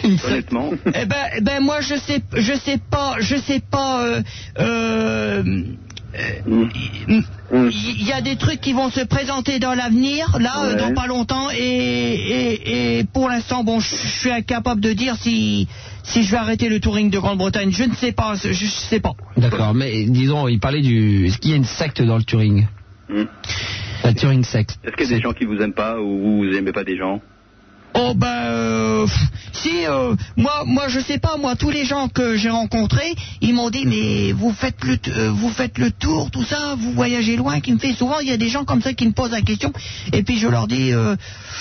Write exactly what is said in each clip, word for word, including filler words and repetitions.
honnêtement. Eh ben, eh ben moi je sais, je sais pas, je sais pas. Euh, euh, Il mm. y a des trucs qui vont se présenter dans l'avenir, là, ouais. euh, dans pas longtemps, et, et, et pour l'instant, bon, je suis incapable de dire si, si je vais arrêter le touring de Grande-Bretagne. Je ne sais pas, je, je sais pas. D'accord, mais disons, il parlait du... Est-ce qu'il y a une secte dans le touring mm. La touring secte. Est-ce qu'il y a des gens qui vous aiment pas, ou vous aimez pas des gens? Oh ben euh, si euh, moi moi je sais pas, moi tous les gens que j'ai rencontrés ils m'ont dit mais vous faites le euh, vous faites le tour, tout ça, vous voyagez loin, qui me fait souvent, il y a des gens comme ça qui me posent la question et puis je leur dis euh,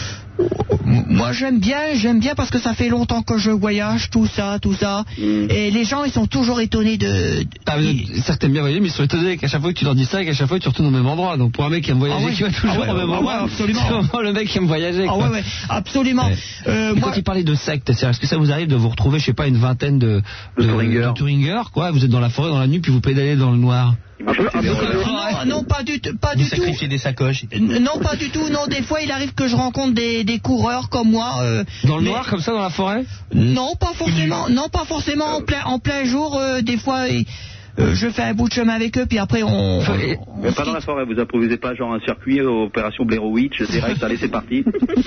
moi j'aime bien j'aime bien parce que ça fait longtemps que je voyage, tout ça tout ça mm. et les gens ils sont toujours étonnés de, de... Ah, certes t'aimes bien voyager mais ils sont étonnés qu'à chaque fois que tu leur dis ça et qu'à chaque fois tu retournes au même endroit, donc pour un mec qui aime voyager ah ouais. qui va toujours ah ouais, au même ah endroit ouais, absolument. C'est vraiment le mec qui aime voyager quoi. Ah ouais, ouais, absolument ouais. Euh, et moi... quand il parlait de secte, est-ce que ça vous arrive de vous retrouver je sais pas une vingtaine de, de, de, touringers. de touringers quoi, vous êtes dans la forêt dans la nuit puis vous pédalez dans le noir? Ah, ah, non, non, pas du, pas vous du tout. Sacrifier des sacoches. Non, pas du tout. Non, des fois, il arrive que je rencontre des, des coureurs comme moi. Euh, dans le mais... noir, comme ça, dans la forêt? Non, pas forcément. Non, pas forcément en plein, en plein jour. Euh, des fois, euh, je fais un bout de chemin avec eux, puis après, on. on, mais on pas dans la forêt. Vous improvisez pas genre un circuit, euh, opération Blair Witch, direct. Allez, c'est parti.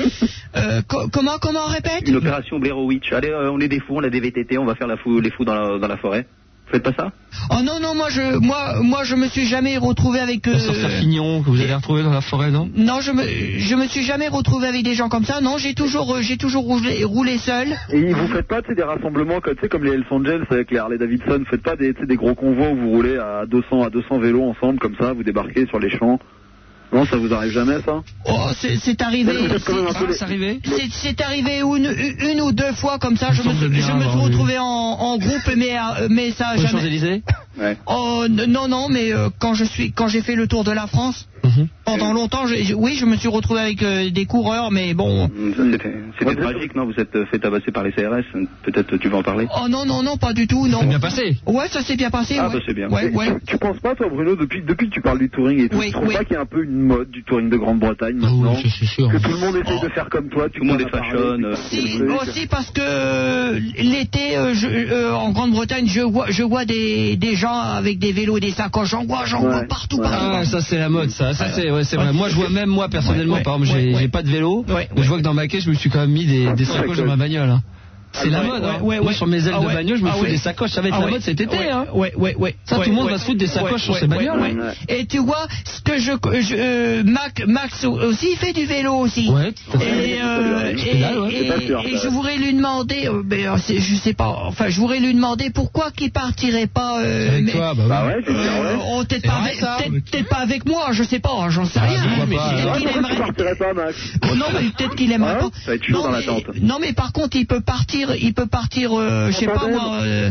euh, co comment, comment on répète? Une opération Blair Witch. Allez, euh, on est des fous, on a des V T T, on va faire la fou, les fous dans la, dans la forêt. Vous faites pas ça? Oh non, non, moi je, moi, moi je me suis jamais retrouvé avec... Euh... Sur Fignon, que vous avez retrouvé dans la forêt, non? Non, je me, je me suis jamais retrouvé avec des gens comme ça, non, j'ai toujours, euh, j'ai toujours roulé, roulé seul. Et vous faites pas, tu sais, des rassemblements, tu sais, comme les Hells Angels avec les Harley Davidson, vous faites pas des, des gros convois où vous roulez à deux cents, à deux cents vélos ensemble, comme ça, vous débarquez sur les champs? Non, ça vous arrive jamais, ça? Oh, c'est arrivé. C'est arrivé C'est arrivé une, une ou deux fois comme ça. Je me, suis, je me suis retrouvé en, en groupe, mais, mais ça a jamais... Champs-Élysées? Ouais. Oh, non, non, mais euh, quand je suis, quand j'ai fait le tour de la France, mm-hmm. pendant longtemps, je, oui, je me suis retrouvé avec euh, des coureurs, mais bon... C'était tragique, non? Vous êtes fait tabasser par les C R S, peut-être tu vas en parler? Oh non, non, non, pas du tout, non. Ça s'est bien passé? Ouais, ça s'est bien passé, ah, ouais. ça c'est bien. Ouais, ouais. Tu, tu penses pas, toi, Bruno, depuis, depuis que tu parles du touring et tout, oui, tu trouves oui. pas qu'il y a un peu une mode du touring de Grande-Bretagne maintenant? Oh, c'est sûr. Que tout le monde essaye oh. de faire comme toi, tout le monde est fashion. Euh, si, aussi parce que euh, l'été, euh, euh, en Grande-Bretagne, je vois, je vois des, des gens avec des vélos et des sacoches, j'en vois, j'en ouais. vois partout, ouais. partout. Ah, ça c'est la mode, ça, ça c'est ouais, vrai. Moi je vois même, moi personnellement, ouais, ouais, par exemple, j'ai ouais, ouais. pas de vélo, ouais, mais ouais. je vois que dans ma caisse, je me suis quand même mis des, des sacoches dans ma bagnole. Hein. C'est la mode, hein. Ouais, ouais, moi sur mes ailes ah, de ouais. bagnole, je me ah, fous ouais. des sacoches. Ça va être ah, la ouais. mode cet été, ouais. hein. Ouais, ouais, ouais. Ça, ouais, tout le monde ouais. va se foutre des sacoches ouais, sur ouais, ses bagnoles. Ouais, ouais. Et tu vois, ce que je, je euh, Mac, Max aussi, il fait du vélo aussi. Ouais. Et, euh, et, et, et, et je voudrais lui demander, euh, ben, je sais pas, enfin, je voudrais lui demander pourquoi qu'il partirait pas. Euh, avec mais, toi, bah, bah ouais. euh, oh, peut-être pas, avec, peut-être, peut-être pas avec moi, je sais pas, j'en sais ah, rien. Mais peut-être qu'il aimerait. partirais pas, Max. Oh, non, mais peut-être qu'il aimerait hein pas. Ça va être chaud non, dans mais, la tente. Non, mais par contre, il peut partir, il peut partir, euh, je sais pas moi. Euh,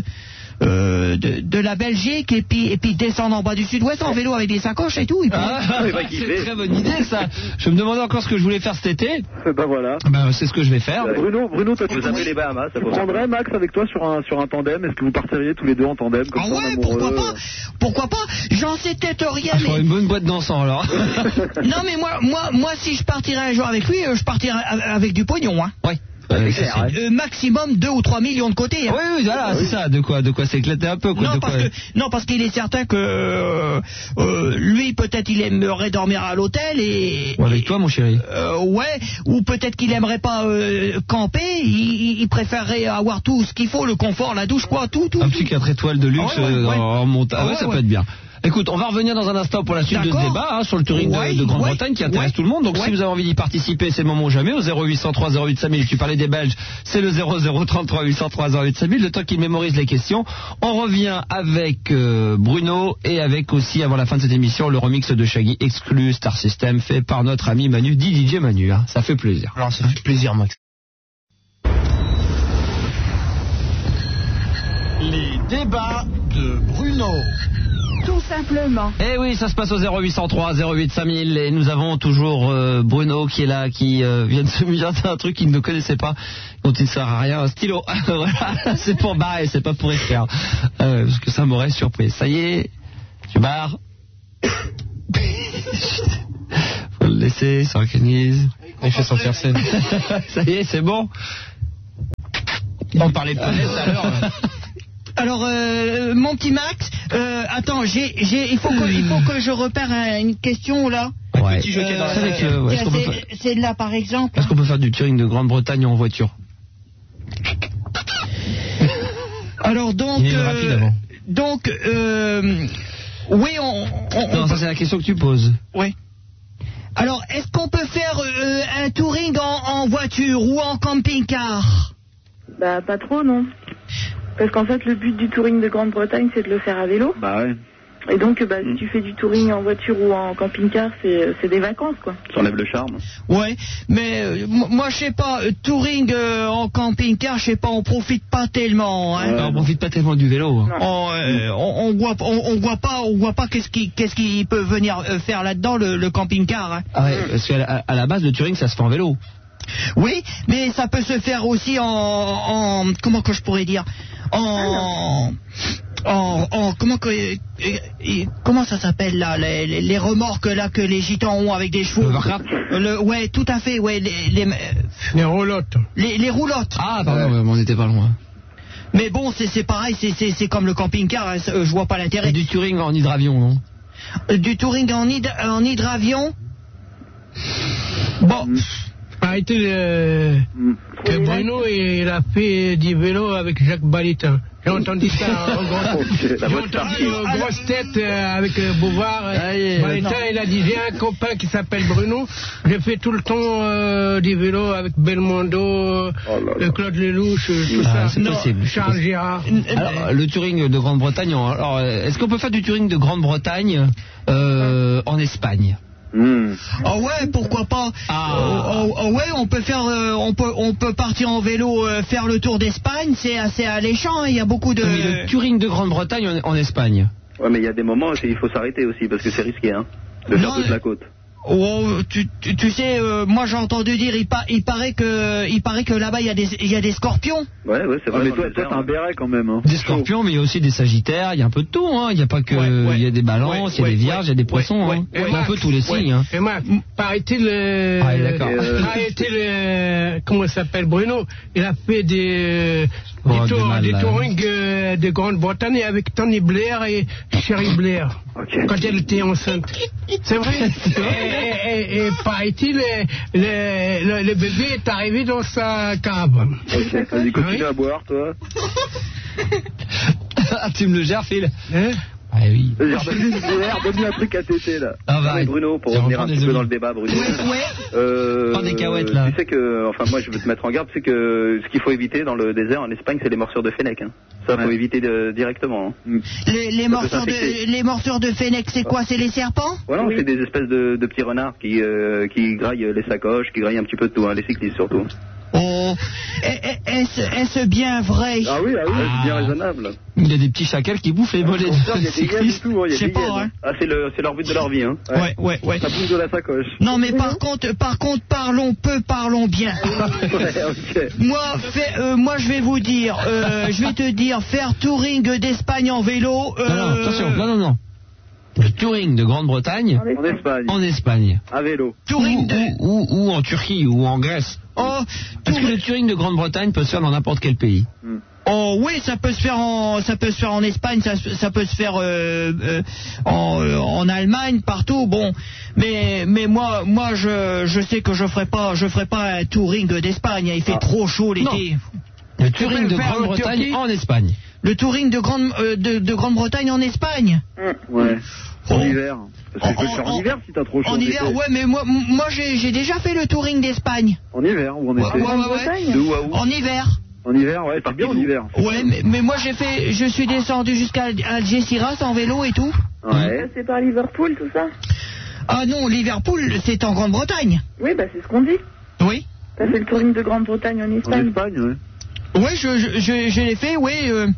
Euh, de, de la Belgique et puis, et puis descendre en bas du sud-ouest en vélo avec des sacoches et tout. Il ah, c'est une très bonne idée ça. Je me demandais encore ce que je voulais faire cet été. Ben voilà. Ben, c'est ce que je vais faire. Bruno, Bruno, toi, tu vous avez les Bahamas. Tu prendrais Max avec toi sur un, sur un tandem? Est-ce que vous partiriez tous les deux en tandem comme ah ça, ouais, en pourquoi pas? Pourquoi pas? J'en sais peut-être rien. Ah, mais... une bonne boîte d'encens alors. Non mais moi, moi, moi, si je partirais un jour avec lui, je partirais avec du pognon, hein. Oui. Euh, clair, hein. euh, maximum deux ou trois millions de côté. Hein. Oui, oui, voilà, c'est ça. De quoi, de quoi s'éclater un peu, quoi. Non, de parce quoi... que, non, parce qu'il est certain que euh, euh, lui, peut-être, il aimerait dormir à l'hôtel et. Ou avec et, toi, mon chéri. Euh, ouais. Ou peut-être qu'il aimerait pas euh, camper. Il, il préférerait avoir tout ce qu'il faut, le confort, la douche, quoi, tout, tout. Un tout. petit quatre étoiles de luxe ah ouais, ouais, ouais. en montagne. Ah ouais, ouais, ça ouais. peut être bien. Écoute, on va revenir dans un instant pour la suite de ce débat hein, sur le touring ouais, de, de Grande-Bretagne ouais, qui intéresse ouais, tout le monde. Donc ouais. si vous avez envie d'y participer, c'est le moment ou jamais au zéro huit cent trois zéro huit cinq mille. Tu parlais des Belges, c'est le zéro zéro trente-trois huit cent trois zéro huit cinq mille. Le temps qu'ils mémorisent les questions. On revient avec euh, Bruno et avec aussi avant la fin de cette émission le remix de Shaggy exclu Star System fait par notre ami Manu, dit D J Manu. Hein. Ça fait plaisir. Alors ça fait plaisir, Max. Les débats de Bruno. Tout simplement. Eh oui, ça se passe au zéro huit cent trois zéro huit cinq mille et nous avons toujours euh, Bruno qui est là, qui euh, vient de se muser un truc qu'il ne connaissait pas, dont il ne sert à rien, un stylo. Voilà, c'est pour barrer, c'est pas pour écrire, euh, parce que ça m'aurait surpris. Ça y est, tu barres. Faut le laisser, s'organise. Il fait son scène. Ça y est, c'est bon. On parlait de planète tout à l'heure. Alors, euh, mon petit Max, euh, attends, j'ai, j'ai, il faut que, il faut que je repère une question là. Ouais. Petit jockey dans la avec, euh, ouais, c'est, faire... c'est là par exemple. Est-ce qu'on peut faire du touring de Grande-Bretagne en voiture? Alors donc, il est euh, rapide avant. donc, euh, oui, on. on non, on ça peut... c'est la question que tu poses. Oui. Alors, est-ce qu'on peut faire euh, un touring en, en voiture ou en camping-car? Bah, pas trop, non. Parce qu'en fait, le but du touring de Grande-Bretagne, c'est de le faire à vélo. Bah ouais. Et donc, bah, mmh. si tu fais du touring en voiture ou en camping-car, c'est, c'est des vacances, quoi. Ça enlève le charme. Ouais, mais euh, moi, je sais pas, euh, touring euh, en camping-car, je sais pas, on profite pas tellement. Hein. Ouais, on profite pas tellement du vélo. Hein. On, euh, on, on voit, on, on voit pas, on voit pas qu'est-ce qui, qu'est-ce qui peut venir faire là-dedans le, le camping-car. Hein. Ah ouais, parce qu'à la, à la base, le touring, ça se fait en vélo. Oui, mais ça peut se faire aussi en, en comment que je pourrais dire, en, en, en comment que, comment ça s'appelle là, les, les, les remorques là que les gitans ont avec des chevaux. Le le, ouais, tout à fait, ouais, les, les, les roulottes. Les, les roulottes. Ah, pardon, ouais. On n'était pas loin. Mais bon, c'est, c'est pareil, c'est, c'est, c'est comme le camping-car, hein, je vois pas l'intérêt. Et du touring en hydravion, non? euh, Du touring en, hyd- en hydravion. Bon. Mmh. Arrêtez le... Mmh. Que Bruno, il a fait du vélo avec Jacques Balitin. J'ai entendu ça en grosse, J'ai entendu en grosse tête avec Bouvard. Ah, yeah, Balitin, non. Il a dit, j'ai un copain qui s'appelle Bruno. J'ai fait tout le temps euh, du vélo avec Belmondo, oh là là. Claude Lelouch, tout ah, ça. C'est non, possible. Charles Gérard. Alors, le touring de Grande-Bretagne, alors, est-ce qu'on peut faire du touring de Grande-Bretagne euh, en Espagne? Mmh. Oh ouais, pourquoi pas. Ah. Oh, oh, oh ouais, on peut faire, euh, on peut, on peut partir en vélo, euh, faire le tour d'Espagne. C'est assez alléchant. Il y a beaucoup de. Mais le touring de Grande-Bretagne en, en Espagne. Ouais, mais il y a des moments où il faut s'arrêter aussi parce que c'est risqué, hein, de faire non, toute la côte. Oh, tu, tu, tu sais, euh, moi j'ai entendu dire, il, pa- il paraît que, il paraît que là-bas il y a des, il y a des scorpions. Ouais, ouais, c'est vrai. Ah, mais toi, toi t'as un béret quand même. Hein. Des scorpions, mais il y a aussi des sagittaires. Il y a un peu de tout, hein. Il y a pas que, il ouais, ouais. y a des balances, il ouais, y a des vierges, il ouais, y a des poissons, ouais, hein. Ouais, ouais, un peu tous les signes. Hein. Et moi, paraît-il le, ah, d'accord. Euh, paraît-il le, comment il s'appelle, Bruno, il a fait des, oh, des, tours, mal, des touring euh, de Grande-Bretagne avec Tony Blair et Sherry Blair. Okay. Quand elle était enceinte. C'est vrai. et, et, et paraît-il, le, le, le bébé est arrivé dans sa caravane. Ok, vas-y, continue oui. à boire, toi. Ah, tu me le gères, Phil. Hein? Ah oui. Donne-lui un truc à téter là. Ah bah, Bruno, pour revenir un petit peu dans le débat, Bruno. Ouais, ouais. Euh, Prends des cahuètes là. Tu sais que, enfin moi je veux te mettre en garde, tu sais que ce qu'il faut éviter dans le désert en Espagne, c'est les morsures de Fennec. Hein. Ça, ouais. faut éviter de, directement. Hein. Les, les, morsures de, les morsures de Fennec, c'est quoi? C'est les serpents? Voilà, oui. C'est des espèces de, de petits renards qui, euh, qui graillent les sacoches, qui graillent un petit peu de tout, hein, les cyclistes surtout. Oh, est-ce, est-ce bien vrai? Ah oui, ah oui, ah. c'est bien raisonnable. Il y a des petits chacals qui bouffent les mollets de cyclistes. Je sais pas, hein. Ah, c'est, le, c'est leur but de leur vie, hein. Ouais, ouais, ouais. Ça bouge de la sacoche. Non, mais par contre, par contre, parlons peu, parlons bien. Ouais, ok. Moi, fait, euh, moi, je vais vous dire, euh, je vais te dire, faire touring d'Espagne en vélo. Euh... Non, non, attention, non, non, non. Le touring de Grande-Bretagne en Espagne. En Espagne. À vélo. Touring ou, de... ou, ou, ou en Turquie ou en Grèce. Oh, Parce que le touring de Grande-Bretagne peut se faire dans n'importe quel pays. Mm. Oh oui, ça peut se faire en, ça peut se faire en Espagne, ça, ça peut se faire euh, euh, en, euh, en Allemagne, partout. Bon, mais mais moi moi je je sais que je ferai pas je ferai pas un touring d'Espagne. Il fait ah. trop chaud l'été. Non. Le touring de Grande-Bretagne en Espagne. Le touring de Grande euh, de, de Grande-Bretagne en Espagne. Mm. Ouais. En oh. hiver. Parce que je peux faire en hiver si t'as trop chaud. En hiver, ouais, mais moi, moi j'ai, j'ai déjà fait le touring d'Espagne. En hiver ou en été? Ouais, ouais, ouais. De où à où? En hiver. En hiver, ouais, c'est bien en hiver. Ouais, mais, mais moi j'ai fait, je suis descendu jusqu'à Algeciras en vélo et tout. Ouais. C'est par Liverpool, tout ça? Ah non, Liverpool, c'est en Grande-Bretagne. Oui, bah c'est ce qu'on dit. Oui. T'as fait le touring de Grande-Bretagne en Espagne? En Espagne, ouais. Ouais, je, je, je, je l'ai fait, oui. Euh...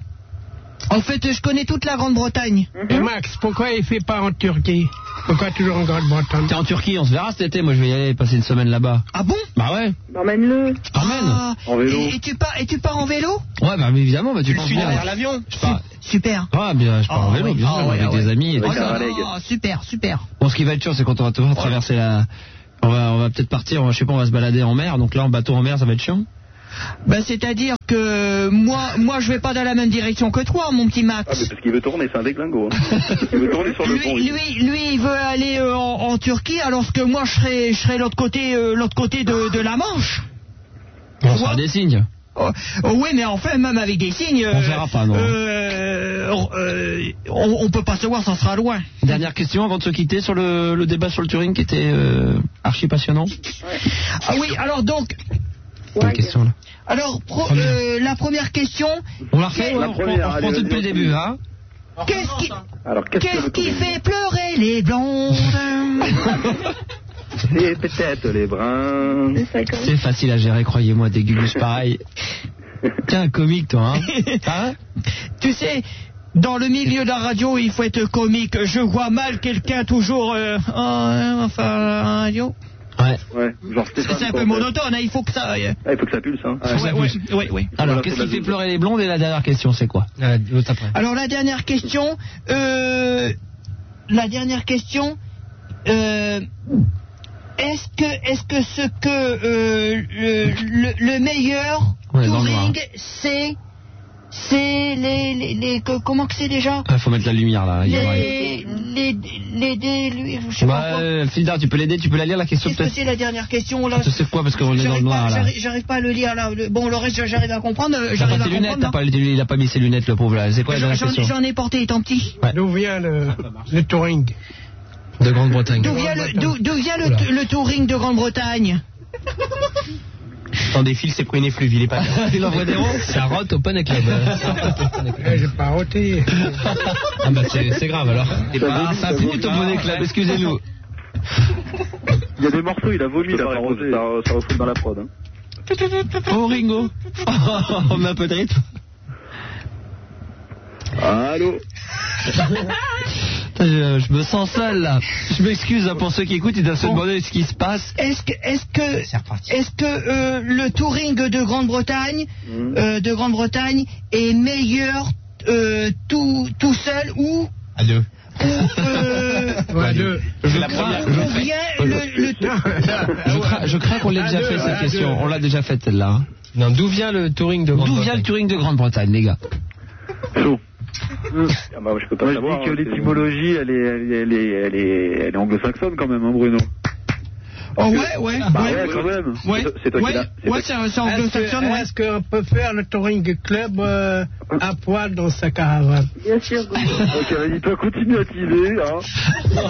En fait, je connais toute la Grande-Bretagne. Mm-hmm. Et Max, pourquoi il fait pas en Turquie? Pourquoi toujours en Grande-Bretagne? T'es en Turquie, on se verra cet été. Moi, je vais y aller passer une semaine là-bas. Ah bon? Bah ouais. Emmène-le. Emmène. Ah, en vélo. Et, et, tu pars, et tu pars en vélo? Ouais, bah mais évidemment, bah tu je suis derrière l'avion. Je pars. Super. Ah bien, je pars oh, en vélo, oui. bien sûr, oh, avec ouais, des ouais. amis. Et oh, tout ça. Oh, super, super. Bon, ce qui va être sûr, c'est quand on va devoir traverser la. On va, on va peut-être partir. Je sais pas, on va se balader en mer. Donc là, en bateau en mer, ça va être chiant. Ben, c'est-à-dire que moi, moi, je vais pas dans la même direction que toi, mon petit Max. Ah, mais parce qu'il veut tourner, c'est un déglingo. Hein. Il veut tourner sur le lui, pont. Lui, lui, il veut aller euh, en, en Turquie, alors que moi, je serai, je serai l'autre côté, euh, l'autre côté de, de la Manche. On fera des signes. Oh, oh, oui, mais enfin, même avec des signes... On verra pas, non. Euh, euh, on, on peut pas se voir, ça sera loin. Dernière question avant de se quitter sur le, le débat sur le Turing qui était euh, archi passionnant. Ah oui, alors donc... Une question, là. Alors, pro, euh, la première question... On la refait, ouais, la on première, reprend, on allez, reprend tout depuis le début, hein. Qu'est-ce qui, Alors, qu'est-ce, qu'est-ce que qui fait pleurer les blondes? C'est peut-être les bruns. C'est facile à gérer, croyez-moi, des gugus pareils. T'es un comique, toi, hein, hein? Tu sais, dans le milieu de la radio, il faut être comique. Je vois mal quelqu'un toujours... Euh, oh, enfin, la radio... Ouais. Ouais, genre Stéphane. C'est un peu monotone, hein, il faut que ça... Euh... Ah, il faut que ça pulse, hein. Ouais, ouais, ouais, ouais, ouais. Alors, Voilà, qu'est-ce c'est qui la fait double. pleurer les blondes? Et la dernière question, c'est quoi? euh, L'autre après. Alors, la dernière question... Euh, la dernière question... Euh, est-ce que, est-ce que ce que euh, le, le, le meilleur On est dans le touring, noir. c'est... C'est les, les, les... que- Comment que c'est déjà? Il faut mettre la lumière, là. il y aura- Les... Les... Les... les lui, je sais pas Bah, quoi. euh, Fildar, tu peux l'aider, tu peux la lire, la question, Qu'est-ce que peut-être? c'est la dernière question là? Tu sais quoi, parce qu'on est dans le J'arrive noir, pas, là. j'arrive- j'arrive pas à le lire là. Le- Bon, le reste, j'arrive à comprendre. euh, T'as J'arrive pas à tes lunettes, comprendre. t'as pas, il a pas mis ses lunettes, le pauvre, là. C'est quoi la J'en- dernière J'en question? j'en ai porté étant petit. D'où vient le, le touring De Grande-Bretagne. D'où vient le, d'où- d'où vient le, le touring de Grande-Bretagne? Attendez, Phil s'est pris une effluve, il est pas bien. Il envoie des ronds. C'est un rot au Poney Club. Eh, J'ai pas roté. Ah bah c'est c'est grave alors. Et Ah, ça proute au Poney Club, excusez-nous. Il y a des morceaux, il a vomi, Je peux il a pas pas répondre, rosé. ça, ça refoule dans la prod. Hein. Oh Ringo. On met un peu de rythme. Allô? Je, je me sens seul là. Je m'excuse hein, pour ceux qui écoutent, ils doivent se Bon. demander ce qui se passe. Est-ce que, est-ce que, est-ce que euh, le touring de Grande-Bretagne, Mmh. euh, de Grande-Bretagne est meilleur euh, tout, tout seul ou À deux. ou euh, Ouais, deux. Je la crains, première. je, ou bien le, le je crains, je crains qu'on l'ait déjà fait cette question. On l'a déjà faite celle-là. hein. Non, d'où vient le touring de D'où Grande-Bretagne? vient le touring de Grande-Bretagne, les gars? Chaud. Ah bah, je peux pas Moi, je savoir. dis que hein, c'est- l'étymologie, elle est, elle est, elle est, elle est, elle est anglo-saxonne quand même, hein, Bruno. Oh ouais, ouais, Bah ouais, ouais, quand même. ouais, c'est toi qui ouais, l'as- c'est ouais, toi c'est c'est Est-ce que- anglo-saxon, ouais. est-ce qu'on peut faire le touring club euh, à poil dans sa caravane? Bien sûr. Ok, vas-y, toi, continue à teaser, hein.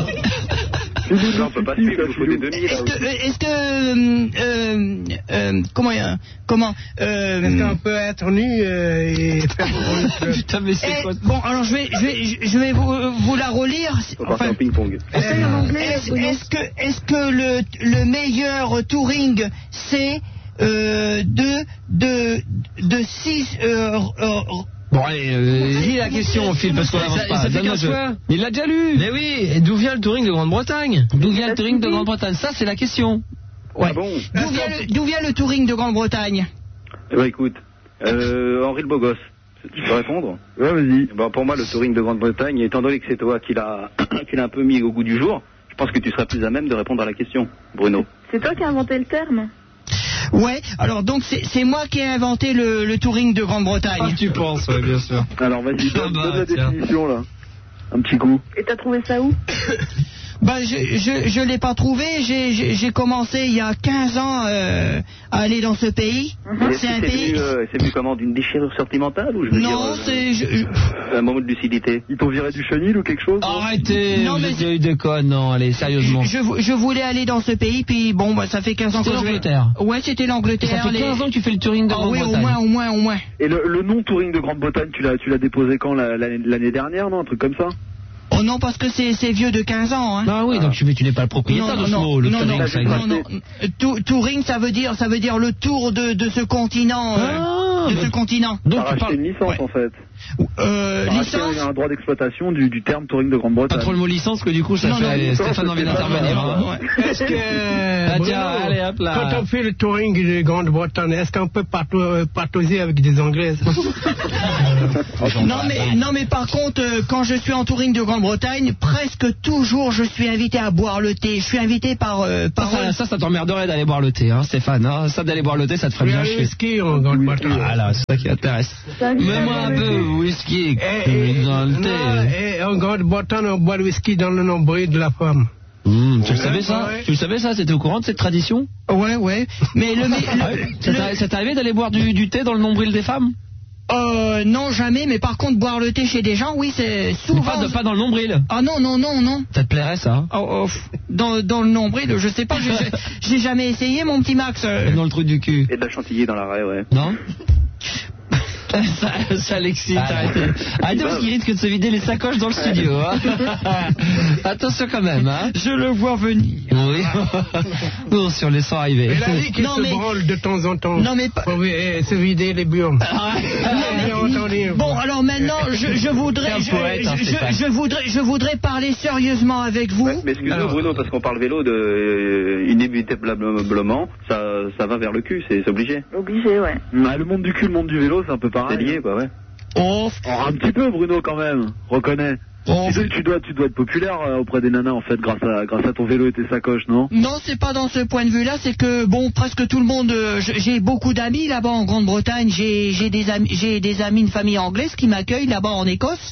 Non, on peut pas suivre, il nous faut des demi là Est-ce que, aussi. euh, est-ce que, euh, euh, comment, euh, comment, euh, Est-ce qu'on peut être nu euh, et faire le touring club? Putain mais c'est eh, quoi? bon, alors je vais, je vais, je vais vous, vous la relire. On va Enfin, faire un ping-pong. Essaye en anglais. est-ce, Bruno. est-ce que, est-ce que le, le meilleur touring c'est euh, de, de, de six, euh, euh, Bon allez, euh, lis la question Phil parce qu'on Ça- avance ça pas. fait Donne-moi quinze je- fois. Il l'a déjà lu. Mais oui, et d'où vient le touring de Grande-Bretagne? D'où vient le touring de Grande-Bretagne? Ça c'est la question. ouais. Ah bon? D'où vient le, d'où vient le touring de Grande-Bretagne? Eh ben écoute, euh, Henri le beau gosse, tu peux répondre? Ouais, vas-y. Ben, pour moi, le touring de Grande-Bretagne, étant donné que c'est toi qui l'a qui l'a un peu mis au goût du jour, je pense que tu seras plus à même de répondre à la question, Bruno. C'est toi qui as inventé le terme. Ouais, alors donc c'est, c'est moi qui ai inventé le, le touring de Grande-Bretagne. Tu penses, ouais, bien sûr. Alors, vas-y, donne, bah, donne la tiens. définition, là. Un petit coup. Et t'as trouvé ça où? Ben, je je, je l'ai pas trouvé. J'ai, j'ai, j'ai commencé il y a quinze ans euh, à aller dans ce pays. Et C'est un c'est pays. venu, euh, c'est venu comment? D'une déchirure sentimentale ou je veux Non, dire, euh, c'est. je- je- un moment de lucidité? Ils t'ont viré du chenil ou quelque chose? Arrêtez, Non, vous mais êtes c'est- eu de connes, non, allez, sérieusement. Je, je voulais aller dans ce pays, puis bon, bah, ça fait quinze ans que C'était je vais- l'Angleterre. Ouais, c'était l'Angleterre. Ça fait les- quinze ans que tu fais le touring de Ah oui, au Grande-Bretagne. moins, au moins, au moins. Et le, le nom touring de Grande-Bretagne, tu l'as, tu l'as déposé quand? la- L'année l'année dernière, non? Un truc comme ça? Oh non, parce que c'est, c'est vieux de quinze ans, hein. Ah oui, donc tu, tu n'es pas le propriétaire de ce mot, le non, touring, non, ça non, existe. non. Tou- Touring, ça veut dire, ça veut dire le tour de, de ce continent, euh, Ah, de bah- ce continent. Donc T'as tu racheté parles... une licence, Ouais. en fait. Euh, licence. Il y a un droit d'exploitation du, du terme touring de Grande-Bretagne. Pas trop le mot licence que du coup ça non, fait non, Stéphane a envie d'intervenir. Hein. Ouais. Est-ce que Bruno, allez, hop là. Quand on fait le touring de Grande-Bretagne, est-ce qu'on peut patauger avec des Anglaises? Non mais non mais par contre, quand je suis en touring de Grande-Bretagne, presque toujours je suis invité à boire le thé. Je suis invité par euh, par. Ça, ça, ça t'emmerderait d'aller boire le thé, hein, Stéphane. Hein. Ça d'aller boire le thé, ça te ferait bien chier. Whisky en Grande-Bretagne. Ah là, c'est ça qui intéresse. Mets-moi un peu whisky dans le thé. Et en Grande-Bretagne, on boit le whisky dans le nombril de la femme. Mmh, tu le savais ça ouais. Tu le savais ça? T'étais au courant de cette tradition? Ouais, ouais. Mais le. le, le ça t'est arrivé d'aller boire du, du thé dans le nombril des femmes? Euh, non, jamais, mais par contre, boire le thé chez des gens, oui, c'est souvent... Pas, de, pas dans le nombril? Ah non, non, non, non. Ça te plairait, ça? Oh, oh, dans, dans le nombril, je sais pas, j'ai jamais essayé, mon petit Max. Euh... Dans le truc du cul. Et de la chantilly dans l'arrêt, ouais. Non? Ça, ça l'excite, arrêtez. Arrêtez parce qu'il risque de se vider les sacoches dans le studio. Hein. Attention quand même. Hein. Je le vois venir. Oui. Nous, sur les sons arrivés. Elle a dit qu'il se mais... branle de temps en temps. Non, mais pas... Pour se vider les burnes. mais... Bon, alors maintenant, je, je voudrais, je, poète, hein, je, je voudrais, je voudrais parler sérieusement avec vous. Ouais, mais excusez-moi, Bruno, parce qu'on parle vélo de euh, inévitablement, ça, ça va vers le cul, c'est obligé. Obligé, ouais. Ah, le monde du cul, le monde du vélo, c'est un peu pareil. C'est lié, quoi, ouais. Oh, oh, un petit peu, Bruno, quand même. Reconnais. Oh. Tu, tu, dois, tu dois être populaire euh, auprès des nanas, en fait, grâce à, grâce à ton vélo et tes sacoches, non? Non, c'est pas dans ce point de vue-là, c'est que, bon, presque tout le monde... Euh, j'ai beaucoup d'amis là-bas en Grande-Bretagne. J'ai des amis, j'ai des amis, une famille anglaise qui m'accueille là-bas en Écosse.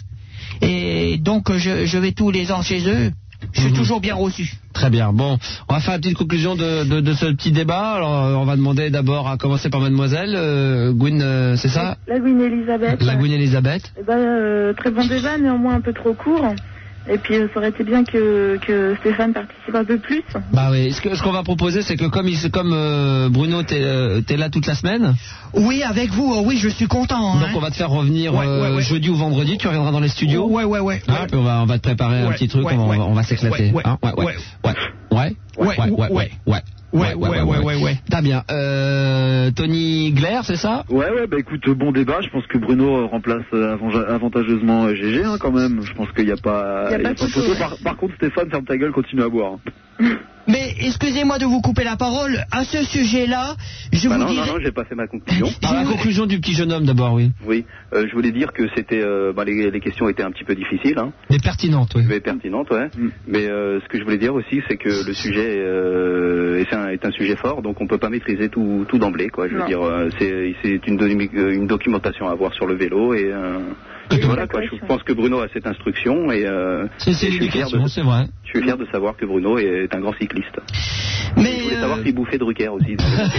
Et donc, je, je vais tous les ans chez eux. Je suis mmh. toujours bien reçu. Très bien. Bon, on va faire une petite conclusion de, de, de ce petit débat. Alors, on va demander d'abord à commencer par mademoiselle. Euh, Gwyn, euh, c'est ça? La Gwyn Elisabeth. La Gwyn Elisabeth. Eh ben, euh, très bon débat, néanmoins un peu trop court. Et puis, euh, ça aurait été bien que, que Stéphane participe un peu plus. Bah oui. Ce, que, ce qu'on va proposer, c'est que comme, il, comme euh, Bruno, t'es euh, es là toute la semaine. Oui, avec vous. Oh, oui, je suis content. Donc, hein. on va te faire revenir ouais, euh, ouais, ouais. jeudi ou vendredi. Tu reviendras dans les studios. Ouais, ouais, ouais. Ah, ouais. Puis on va, on va te préparer ouais, un petit truc. Ouais, on, ouais. va, on va s'éclater. Ouais, hein ouais, ouais, ouais, ouais, ouais, ouais, ouais, ouais, ouais, ouais. Ouais, ouais, ouais, ouais, ouais. Très bien. Euh, Tony Glaire, c'est ça? Ouais, ouais, bah écoute, bon débat. Je pense que Bruno remplace avantageusement G G, hein, quand même. Je pense qu'il n'y a pas, y a y a pas pas de photo. ouais. Par, par contre, Stéphane, ferme ta gueule, continue à boire. Mais excusez-moi de vous couper la parole. À ce sujet-là, je bah vous non, dirais... Non, non, j'ai pas fait ma conclusion. Ah, la conclusion du petit jeune homme d'abord, oui. Oui, euh, je voulais dire que c'était, euh, bah, les, les questions étaient un petit peu difficiles. Hein. Mais pertinentes, oui. Mais pertinentes, ouais. Mm. Mais euh, ce que je voulais dire aussi, c'est que le sujet euh, est, un, est un sujet fort, donc on peut pas maîtriser tout, tout d'emblée, quoi. Je veux non. dire, euh, c'est, c'est une, une documentation à avoir sur le vélo et... Euh, Et voilà, quoi. Je pense que Bruno a cette instruction et euh, c'est l'éducation, c'est vrai. Je suis fier de savoir que Bruno est un grand cycliste. Mais je voulais euh... savoir s'il bouffait Drucker aussi.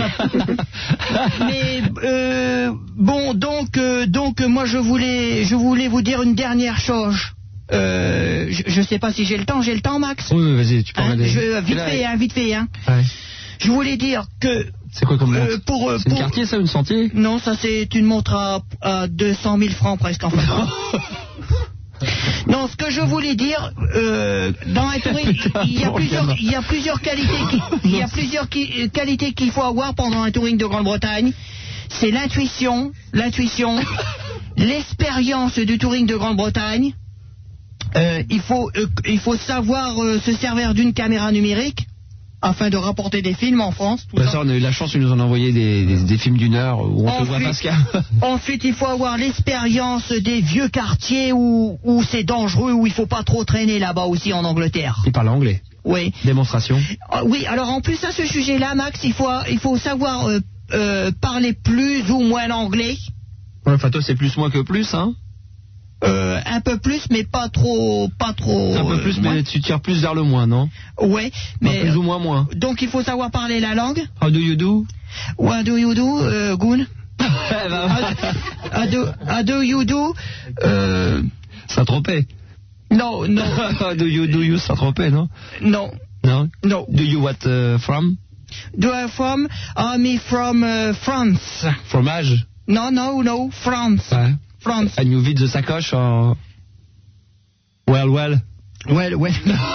Mais euh, bon, donc, euh, donc, moi, je voulais, je voulais vous dire une dernière chose. Euh, je, je sais pas si j'ai le temps. J'ai le temps, Max? Oui, vas-y, tu peux hein, regarder. je, Vite fait, hein, vite fait, hein. Ouais. Je voulais dire que... C'est quoi comme montre? euh, pour, C'est une pour... quartier, ça, une sentier? Non, ça c'est une montre à, à deux cent mille francs presque, en fait. Non, ce que je voulais dire, euh, dans un touring, il y a plusieurs, il y a plusieurs qualités, qui, il y a plusieurs qui, qualités qu'il faut avoir pendant un touring de Grande-Bretagne. C'est l'intuition, l'intuition, l'expérience du touring de Grande-Bretagne. Euh, il faut, euh, il faut savoir euh, se servir d'une caméra numérique afin de rapporter des films en France. Tout bah ça. ça, on a eu la chance, ils nous en ont envoyé des, des, des films d'une heure où on ensuite, te voit Pascal. Ensuite, il faut avoir l'expérience des vieux quartiers où, où c'est dangereux, où il faut pas trop traîner là-bas aussi en Angleterre. Il parle anglais. Oui. Démonstration. Ah, oui, alors en plus à ce sujet-là, Max, il faut, il faut savoir euh, euh, parler plus ou moins l'anglais. Ouais, enfin toi c'est plus moins que plus, hein. Euh, un peu plus, mais pas trop, pas trop. Un peu plus, euh, mais moins. Tu tires plus vers le moins, non? Ouais, mais enfin, plus ou moins moins. Donc il faut savoir parler la langue. How do you do? What do you do, uh, Goon? how, do, how do you do? Euh... Saint-Tropez. Non, non. How do you do you Saint-Tropez, non? Non. Non. No. Do you what uh, from? Do I from? I'm from uh, France. Fromage? No, no, no, France. Ouais. France. And you vide the sacoche en... Well, well. Ouais, ouais.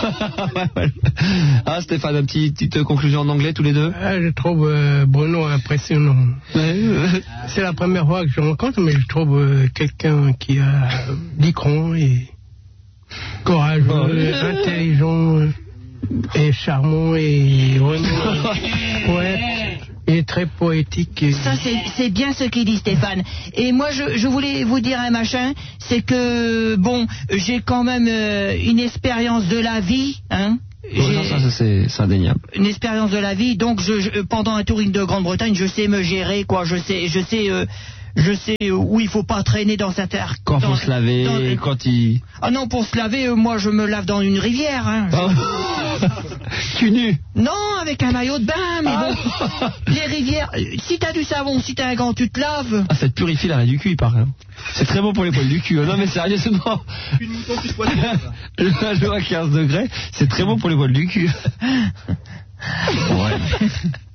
Ah, Stéphane, une petite, petite conclusion en anglais, tous les deux. Ah, je trouve euh, Bruno impressionnant. C'est la première fois que je rencontre, mais je trouve euh, quelqu'un qui a l'écran et courageux, oh. intelligent et charmant et vraiment poète. Il est très poétique. Et... Ça, c'est, c'est bien ce qu'il dit, Stéphane. Et moi, je, je voulais vous dire un machin, c'est que, bon, j'ai quand même euh, une expérience de la vie, hein. Oh, non, ça, ça c'est, c'est indéniable. Une expérience de la vie, donc je, je, pendant un touring de Grande-Bretagne, je sais me gérer, quoi. Je sais, je sais, euh, je sais où il faut pas traîner dans cette air. Quand dans, faut se laver, dans, quand il. Ah non, pour se laver, euh, moi, je me lave dans une rivière, hein. Oh. Cul nu. Non, avec un maillot de bain, mais ah. bon, les rivières, si t'as du savon, si t'as un gant, tu te laves. Ah, ça te purifie l'arrêt du cul, il paraît. C'est très bon pour les poils du cul. Non, mais sérieusement. La loi quinze degrés, c'est très bon pour les poils du cul. Ouais.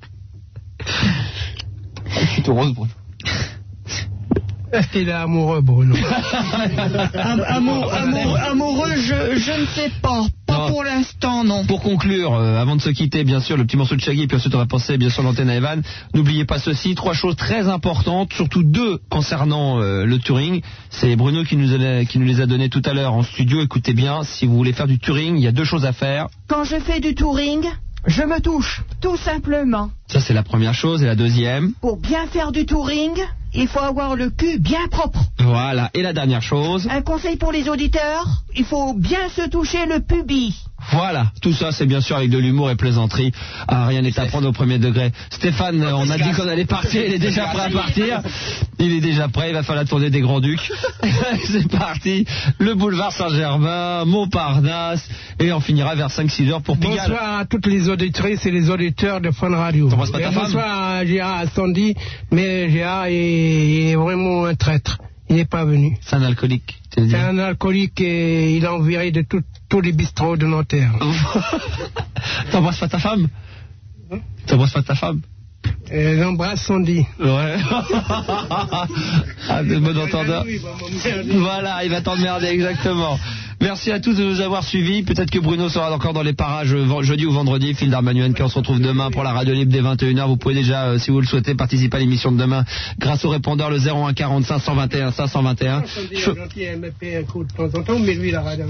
Je suis tout rose, Bruno. Est-ce qu'il est amoureux, Bruno? Amour, amour, amoureux, je, je ne sais pas. Pas non. Pour l'instant, non. Pour conclure, euh, avant de se quitter, bien sûr, le petit morceau de Shaggy, puis ensuite on va passer bien sûr l'antenne à Evan. N'oubliez pas ceci, trois choses très importantes, surtout deux concernant euh, le touring. C'est Bruno qui nous, a, qui nous les a données tout à l'heure en studio. Écoutez bien, si vous voulez faire du touring, il y a deux choses à faire. Quand je fais du touring, je me touche, tout simplement. Ça, c'est la première chose. Et la deuxième? Pour bien faire du touring, il faut avoir le cul bien propre. Voilà. Et la dernière chose? Un conseil pour les auditeurs, il faut bien se toucher le pubis. Voilà, tout ça c'est bien sûr avec de l'humour et plaisanterie. Ah, rien n'est à prendre au premier degré. Stéphane, on a dit qu'on allait partir, il est déjà prêt à partir. Il est déjà prêt, il va faire la tournée des Grands-Ducs. C'est parti, le boulevard Saint-Germain, Montparnasse, et on finira vers cinq six heures pour Pigalle. Bonsoir à toutes les auditrices et les auditeurs de Fun Radio. T'embrasses pas ta femme? Bonsoir à Gérard Sandy, mais Gérard est, est vraiment un traître. Il n'est pas venu. C'est un alcoolique. C'est un alcoolique et il a enviré de tout, tous les bistrots de Nanterre. T'embrasses pas ta femme? Hein? T'embrasses pas ta femme? Euh, J'embrasse Sandy. Ouais. Ah, de bon entendeur. Voilà, il va t'emmerder, exactement. Merci à tous de nous avoir suivis. Peut-être que Bruno sera encore dans les parages jeudi ou vendredi. Phil Darmanuel qui on se retrouve demain pour la radio libre des vingt et une heures. Vous pouvez déjà, euh, si vous le souhaitez, participer à l'émission de demain grâce au répondeur le zéro un quarante-cinq cent vingt et un cinq cent vingt et un. Je suis gentil, elle me paie un coup de temps en temps, mais lui, il a rien.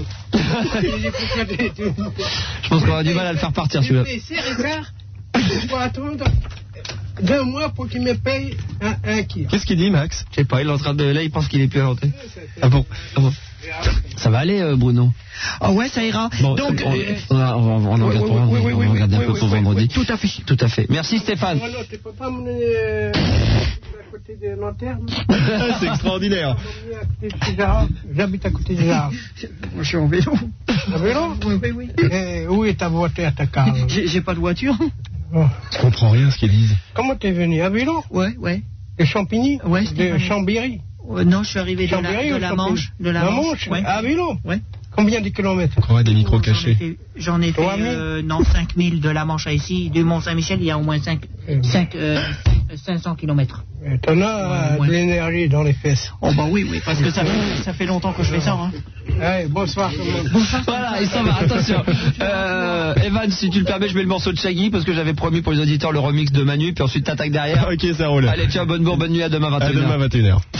Je pense qu'on a du mal à le faire partir, celui-là. C'est Ricard, il faut attendre deux mois pour qu'il me paye un, un kilo. Qu'est-ce qu'il dit, Max? Je sais pas, il est en train de... Là, il pense qu'il est plus inventé. Ah bon, ah bon. Ça va aller, euh, Bruno? Ah ouais, ça ira. Bon, donc, on, euh, on, on, on, on en regarde pour oui, oui, on oui, va regarder oui, un peu oui, pour oui, vendredi. oui, tout à fait. Tout à fait. Merci, Stéphane. Non, non, tu peux pas me mener euh, à côté de Nanterre. C'est extraordinaire. J'habite à côté de Gérard. Je suis en vélo. En vélo? Oui, oui, oui. Et où est ta voiture, ta car? J'ai, j'ai pas de voiture. Oh. Je comprends rien à ce qu'ils disent. Comment t'es venu? À vélo? Ouais, ouais. De Champigny? Ouais, de Chambéry? Euh, non, je suis arrivé de la, de la Manche. De la, la Manche, Manche ouais. À vélo? Ouais. Combien de kilomètres? Ouais, des micros oh, cachés. J'en ai fait, j'en ai fait euh, non, cinq mille de la Manche à ici. Du Mont-Saint-Michel, il y a au moins cinq, cinq, euh, cinq cents kilomètres. T'en as ouais, de l'énergie dans les fesses. Oh bah oui, oui, parce que ça fait, ça fait longtemps que je fais ça. Hein. Allez, bonsoir tout le monde. Bonsoir. Voilà, il s'en va, attention. Euh, Evan, si tu le permets, je mets le morceau de Shaggy parce que j'avais promis pour les auditeurs le remix de Manu, puis ensuite t'attaques derrière. Ok, ça roule. Allez, tiens, bonne bourre, bonne nuit, à demain vingt et une heures. À demain vingt et une heures.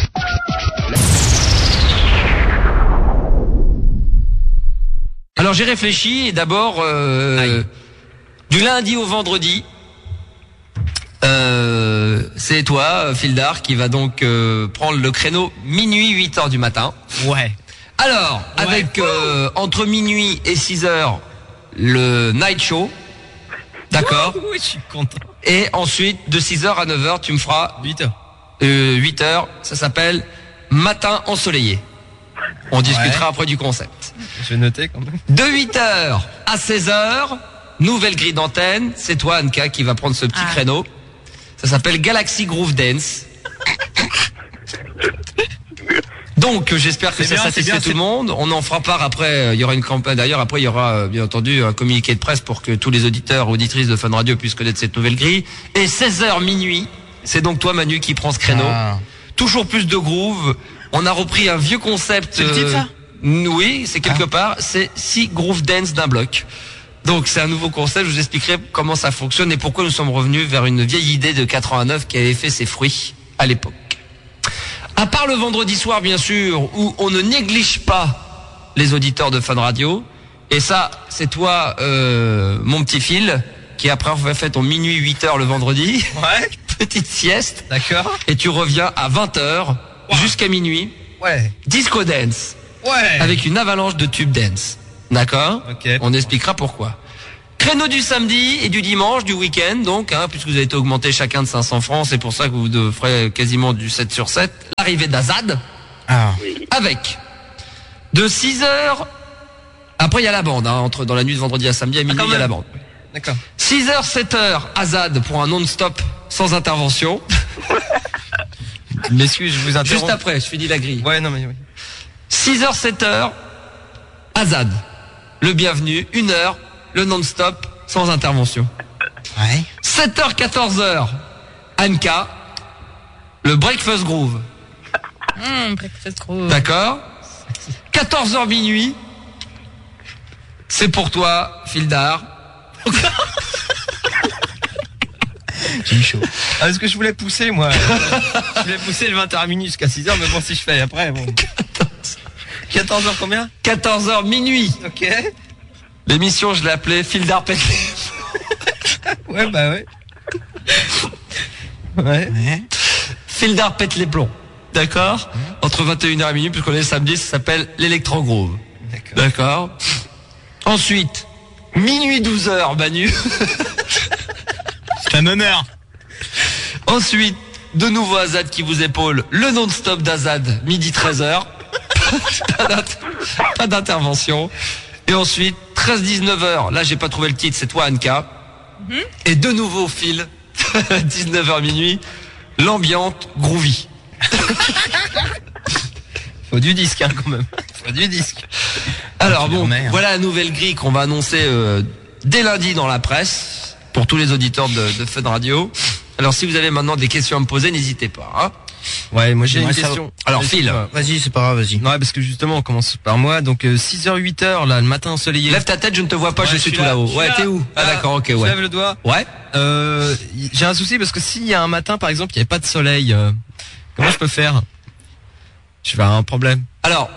Alors j'ai réfléchi et d'abord euh, du lundi au vendredi, euh, c'est toi, Fildar, qui va donc euh, prendre le créneau minuit huit heures du matin. Ouais. Alors ouais. avec euh, entre minuit et six heures le night show, d'accord. Oui, je suis content. Et ensuite de six heures à neuf heures tu me feras huit heures. Euh, huit heures, ça s'appelle matin ensoleillé. On discutera ouais. après du concept. Je vais noter quand même. De huit heures à seize heures, nouvelle grille d'antenne. C'est toi, Anka, qui va prendre ce petit ah. créneau. Ça s'appelle Galaxy Groove Dance. Donc, j'espère que c'est ça satisfait tout le monde. On en fera part après. Il y aura une campagne. D'ailleurs, après, il y aura, bien entendu, un communiqué de presse pour que tous les auditeurs, auditrices de Fun Radio puissent connaître cette nouvelle grille. Et seize heures minuit, c'est donc toi, Manu, qui prends ce créneau. Ah. Toujours plus de groove. On a repris un vieux concept. C'est le titre, ça ? Oui, c'est quelque part, c'est six groove dance d'un bloc. Donc c'est un nouveau concept, je vous expliquerai comment ça fonctionne et pourquoi nous sommes revenus vers une vieille idée de quatre-vingt-neuf qui avait fait ses fruits à l'époque. À part le vendredi soir, bien sûr, où on ne néglige pas les auditeurs de Fun Radio, et ça, c'est toi, euh, mon petit Phil, qui après a fait ton minuit huit heures le vendredi. Ouais. Petite sieste. D'accord. Et tu reviens à vingt heures wow. jusqu'à minuit. Ouais. Disco dance. Ouais. Avec une avalanche de tube dance. D'accord. Ok. On expliquera pourquoi. Créneau du samedi et du dimanche, du week-end, donc, hein, puisque vous avez été augmenté chacun de cinq cents francs, c'est pour ça que vous ferez quasiment du sept sur sept. L'arrivée d'Azad. Ah. Avec de six heures. Après, il y a la bande, hein, entre, dans la nuit de vendredi à samedi, à minuit, il y a la bande. D'accord. six heures, sept heures, Azad pour un non-stop sans intervention. Messieurs, je vous interromps. Juste après, je finis la grille. Ouais, non, mais oui. six heures, sept heures, Azad. Le bienvenu, une heure, le non-stop sans intervention. Ouais. sept heures, quatorze heures, Anka, le breakfast groove. Mmh, breakfast groove. D'accord. quatorze heures minuit, c'est pour toi, Fildar. J'ai eu chaud. Ah, parce que je voulais pousser, moi. Je voulais pousser le vingt heures à minuit jusqu'à six heures, mais bon, si je fais après, bon. quatorze heures combien? quatorze heures minuit. Ok. L'émission, je l'ai appelée Fildar pète les... Ouais, bah ouais. Ouais. ouais. Fildar pète les plombs. D'accord. Mmh. Entre vingt et une heures et minuit, puisqu'on est samedi, ça s'appelle l'Electro Groove. D'accord. D'accord. Ensuite, minuit douze heures, Manu. C'est un honneur. Ensuite, de nouveau Azad qui vous épaule, le non-stop d'Azad, midi treize heures. Pas d'intervention. Et ensuite, treize dix-neuf heures, là j'ai pas trouvé le titre, c'est toi Anka. Mm-hmm. Et de nouveau Phil, dix-neuf heures minuit, l'ambiante groovy. Faut du disque, hein, quand même. Faut du disque. Alors bon, voilà la nouvelle grille qu'on va annoncer euh, dès lundi dans la presse, pour tous les auditeurs de, de Fun Radio. Alors si vous avez maintenant des questions à me poser, n'hésitez pas. Hein. Ouais, moi j'ai une ouais, question. Va... Alors Phil, vas-y, c'est pas grave, vas-y. Non, parce que justement, on commence par moi. Donc euh, six heures, huit heures, là, le matin ensoleillé. Lève ta tête, je ne te vois pas, ouais, je suis tout là, là-haut. Ouais, là. T'es où? Ah d'accord, ok, ouais. Je lève le doigt. Ouais. Euh, j'ai un souci parce que s'il y a un matin, par exemple, il n'y avait pas de soleil, euh, comment je peux faire? Je vais avoir un problème. Alors,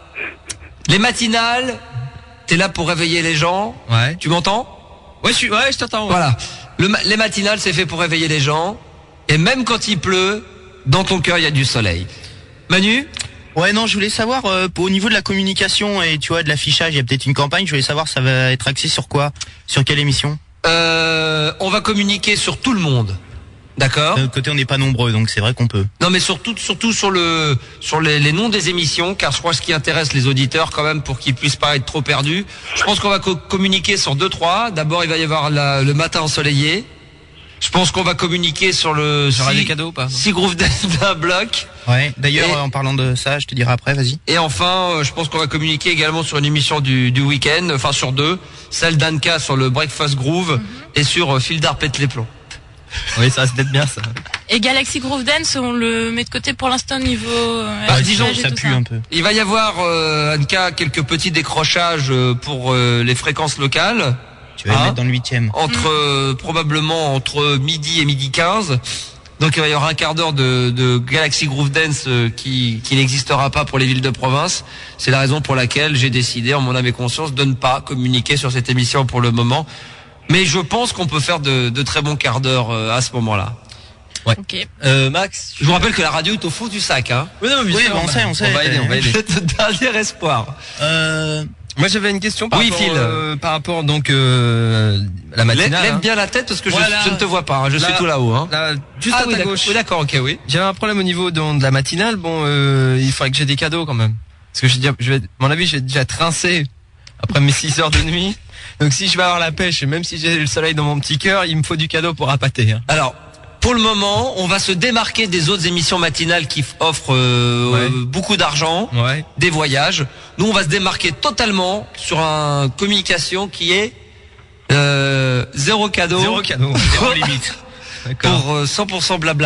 les matinales, t'es là pour réveiller les gens. Ouais. Tu m'entends? Ouais, je suis, ouais, je t'entends. Ouais. Voilà. Le, les matinales, c'est fait pour réveiller les gens. Et même quand il pleut, dans ton cœur, il y a du soleil. Manu? Ouais, non, je voulais savoir, euh, au niveau de la communication et tu vois, de l'affichage, il y a peut-être une campagne, je voulais savoir, ça va être axé sur quoi? Sur quelle émission? Euh, on va communiquer sur tout le monde. D'accord. De l'autre côté, on n'est pas nombreux, donc c'est vrai qu'on peut. Non, mais surtout, surtout sur le, sur les, les noms des émissions, car je crois que ce qui intéresse les auditeurs quand même pour qu'ils puissent pas être trop perdus. Je pense qu'on va co- communiquer sur deux, trois. D'abord, il va y avoir la, le matin ensoleillé. Je pense qu'on va communiquer sur le, sur six, des cadeaux, pas? six groupes d'un bloc. Ouais. D'ailleurs, et, en parlant de ça, je te dirai après, vas-y. Et enfin, euh, je pense qu'on va communiquer également sur une émission du, du week-end, enfin sur deux, celle d'Anka sur le Breakfast Groove mm-hmm. et sur euh, Fildar pète les plombs. Oui, ça c'est bien ça. Et Galaxy Groove Dance, on le met de côté pour l'instant niveau. Euh, bah, disons, ça pue un peu. Il va y avoir euh, Anka quelques petits décrochages pour euh, les fréquences locales. Tu vas hein, le mettre dans le huitième. Entre euh, probablement entre midi et midi quinze. Donc il va y avoir un quart d'heure de, de Galaxy Groove Dance euh, qui, qui n'existera pas pour les villes de province. C'est la raison pour laquelle j'ai décidé, en mon âme et conscience, de ne pas communiquer sur cette émission pour le moment. Mais je pense qu'on peut faire de, de très bons quarts d'heure euh, à ce moment-là. Ouais. Ok. Euh, Max, je vous rappelle que la radio est au fond du sac, hein. Oui, non, mais oui, on, on sait, on sait. On va aider, on va aider. C'est le dernier espoir. Euh... Moi j'avais une question par oui, rapport, Phil. Euh, par rapport donc euh, la matinale. Lève hein. bien la tête parce que voilà. je, je ne te vois pas. Hein. Je là, suis tout là-haut. Hein. Là, juste ah, à oui, ta gauche. Oui, d'accord, ok, oui. J'avais un problème au niveau de, de la matinale. Bon, euh, il faudrait que j'ai des cadeaux quand même. Parce que je, déjà, je vais, à mon avis, je vais déjà trincer après mes six heures de nuit. Donc si je vais avoir la pêche, même si j'ai le soleil dans mon petit cœur, il me faut du cadeau pour appâter. Hein. Alors. Pour le moment, on va se démarquer des autres émissions matinales qui offrent euh, ouais. euh, beaucoup d'argent, ouais. des voyages. Nous, on va se démarquer totalement sur une communication qui est euh, zéro cadeau. Zéro cadeau, zéro limite. Pour euh, cent pour cent blabla.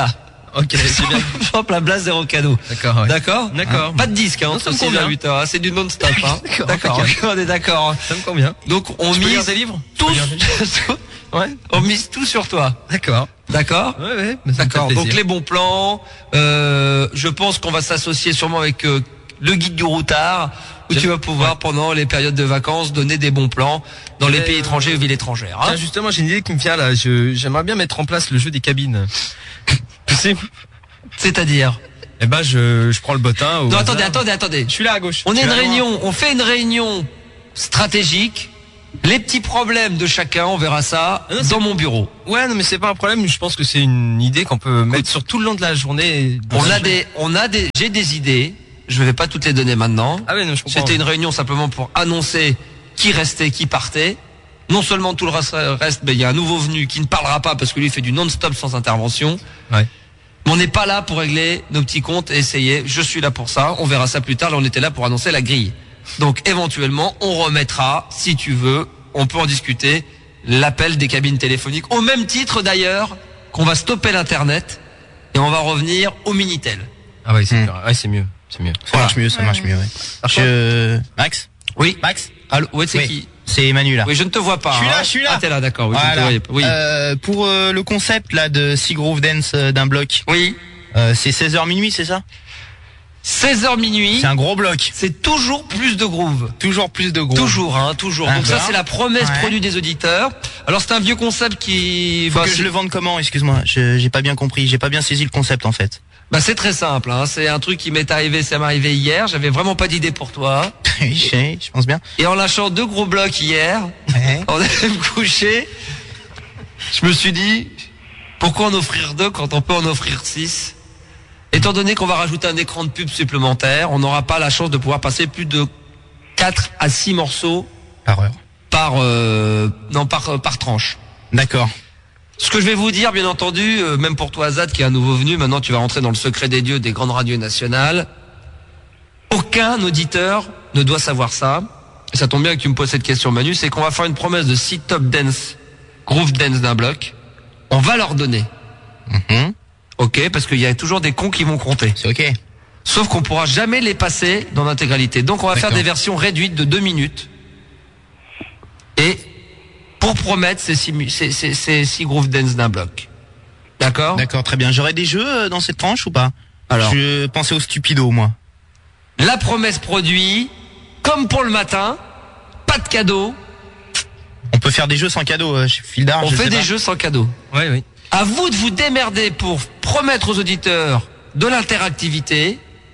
Ok, c'est bien. Champ la blase zéro cadeau. D'accord. Ouais. D'accord. D'accord. Hein, pas de disque, hein, entre six à huit heures. Hein, c'est du non-stop. Hein. D'accord. On est d'accord. Ça me convient. Donc on Tu peux mise lire des livres tous. Ouais. On mise tout sur toi. D'accord. D'accord. Ouais, ouais. Mais ça me fait D'accord. plaisir. Donc les bons plans. Euh, je pense qu'on va s'associer sûrement avec euh, le guide du routard, où J'ai- tu vas pouvoir ouais. pendant les périodes de vacances donner des bons plans dans les Mais, pays euh, étrangers et villes étrangères. Hein. Tiens, justement, j'ai une idée qui me vient là. Je, j'aimerais bien mettre en place le jeu des cabines. Tu sais, C'est-à-dire. eh ben, je, je prends le bottin. au Non, hasard. attendez, attendez, attendez. Je suis là à gauche. On Tu est es une là, moi. réunion, on fait une réunion stratégique. Les petits problèmes de chacun, on verra ça Ah non, c'est- dans mon bureau. Ouais, non, mais c'est pas un problème. Je pense que c'est une idée qu'on peut mettre sur tout le long de la journée. On a des, on a des, j'ai des idées. Je vais pas toutes les donner maintenant. Ah ouais, non, je comprends. C'était une réunion simplement pour annoncer qui restait, qui partait. Non seulement tout le reste, reste, mais il y a un nouveau venu qui ne parlera pas parce que lui il fait du non-stop sans intervention. Ouais. Mais on n'est pas là pour régler nos petits comptes et essayer. Je suis là pour ça. On verra ça plus tard. Là, on était là pour annoncer la grille. Donc, éventuellement, on remettra, si tu veux, on peut en discuter, l'appel des cabines téléphoniques. Au même titre, d'ailleurs, qu'on va stopper l'Internet et on va revenir au Minitel. Ah ouais, c'est Hmm. mieux. Ouais, c'est mieux. C'est mieux. Ça marche mieux, ça marche mieux, ouais. Je... Max? Oui. Max? Allô, ouais, c'est Oui. qui? C'est Emmanuel là. Oui, je ne te vois pas. Je suis là, hein. je suis là. Ah, t'es là, d'accord. Oui, je ne te Voilà. voyais pas. Oui. Euh, pour euh, le concept là de six groove dance euh, d'un bloc, Oui. euh, c'est seize heures minuit, c'est ça? seize heures minuit. C'est un gros bloc. C'est toujours plus de groove. Toujours plus de groove. Toujours, hein, toujours. Donc ça, D'accord. c'est la promesse Ouais. produit des auditeurs. Alors, c'est un vieux concept qui... Faut bah, que c'est- je le vende comment? Excuse-moi, je- j'ai pas bien compris, j'ai pas bien saisi le concept en fait. Bah c'est très simple, hein. C'est un truc qui m'est arrivé, ça m'est arrivé hier. J'avais vraiment pas d'idée pour toi. Oui, je sais, je pense bien. Et en lâchant deux gros blocs hier, Ouais. on allait me coucher. Je me suis dit, pourquoi en offrir deux quand on peut en offrir six? Étant donné qu'on va rajouter un écran de pub supplémentaire, on n'aura pas la chance de pouvoir passer plus de quatre à six morceaux Par heure. par euh, non par par tranche. D'accord. Ce que je vais vous dire, bien entendu, euh, même pour toi, Azad, qui est un nouveau venu, maintenant tu vas rentrer dans le secret des dieux des grandes radios nationales. Aucun auditeur ne doit savoir ça. Et ça tombe bien que tu me poses cette question, Manu. C'est qu'on va faire une promesse de six top dance, groove dance d'un bloc. On va leur donner. Mhm. Ok, parce qu'il y a toujours des cons qui vont compter. C'est ok. Sauf qu'on pourra jamais les passer dans l'intégralité. Donc on va faire D'accord. des versions réduites de deux minutes. Et pour promettre ces six, mu- ces, ces, ces six groove dance d'un bloc. D'accord? D'accord, très bien. J'aurai des jeux euh, dans cette tranche ou pas? Alors. Je pensais au stupido, moi. La promesse produit, comme pour le matin, pas de cadeau. On peut faire des jeux sans cadeau euh, chez Fildar. On je fait sais des pas. jeux sans cadeau. Ouais, oui. À vous de vous démerder pour promettre aux auditeurs de l'interactivité,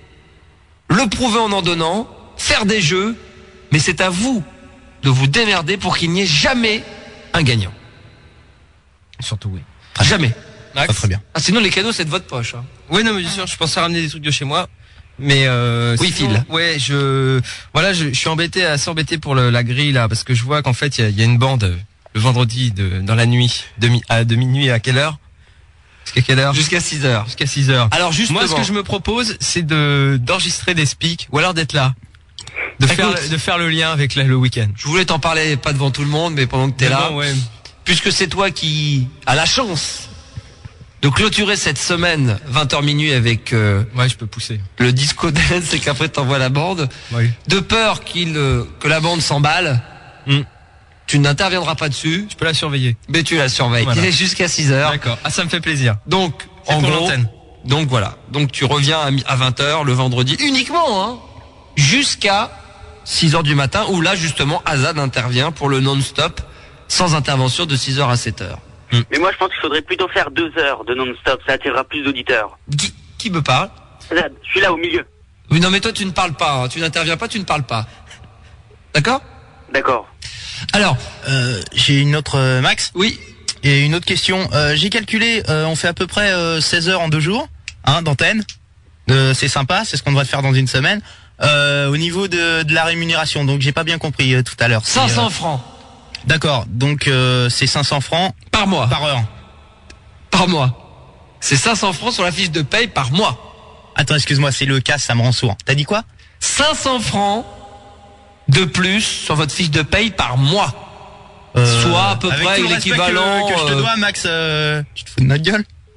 le prouver en en donnant, faire des jeux, mais c'est à vous de vous démerder pour qu'il n'y ait jamais un gagnant. Surtout, oui. Jamais. Ah, très bien. Ah, sinon les cadeaux c'est de votre poche. Hein. Oui, non, mais bien sûr, je pensais ramener des trucs de chez moi. Mais euh, Oui, sinon, Phil. Ouais, je voilà, je, je suis embêté, assez embêté pour le, la grille là, parce que je vois qu'en fait il y a, il y a une bande euh, le vendredi de dans la nuit, de, mi- à, de minuit à quelle heure? Jusqu'à quelle heure? Jusqu'à six heures. Jusqu'à six heures. Alors justement, Moi, ce que je me propose, c'est de d'enregistrer des speaks, ou alors d'être là, de faire Écoute. de faire le lien avec la- le week-end. je voulais t'en parler pas devant tout le monde, mais pendant que t'es Mais là, bon, ouais. puisque c'est toi qui as la chance de clôturer cette semaine vingt heures minuit avec euh, Ouais, je peux pousser. le disco dance et qu'après t'envoies la bande, Oui. de peur qu'il euh, que la bande s'emballe, Hmm. tu n'interviendras pas dessus, Je peux la surveiller. mais tu la surveilles. Voilà. Il est jusqu'à six heures. D'accord. Ah, ça me fait plaisir. Donc, C'est en pour gros, l'antenne. donc voilà. Donc tu reviens à, mi- à vingt heures le vendredi uniquement, hein, jusqu'à six heures du matin où là justement Azad intervient pour le non-stop sans intervention de six heures à sept heures. Mais moi, je pense qu'il faudrait plutôt faire deux heures de non-stop. Ça attirera plus d'auditeurs. Qui, qui me parle? Zad, je suis là au milieu. Oui, non mais toi tu ne parles pas, hein. Tu n'interviens pas, tu ne parles pas. D'accord? D'accord. Alors, Euh, j'ai une autre euh, Max. oui, Et une autre question. Euh, j'ai calculé, euh, on fait à peu près euh, seize heures en deux jours, hein, d'antenne. Euh, c'est sympa, c'est ce qu'on devrait faire dans une semaine. Euh, au niveau de, de la rémunération, donc j'ai pas bien compris euh, tout à l'heure. C'est, cinq cents euh, francs D'accord, donc euh, c'est cinq cents francs par mois. par heure. Par mois. C'est cinq cents francs sur la fiche de paye par mois. Attends, excuse-moi, c'est le cas, ça me rend sourd. T'as dit quoi? cinq cents francs de plus sur votre fiche de paye par mois. Euh, Soit à peu avec près tout le respect l'équivalent, que, que je te euh, dois, Max. Euh, tu te fous de notre gueule? Ah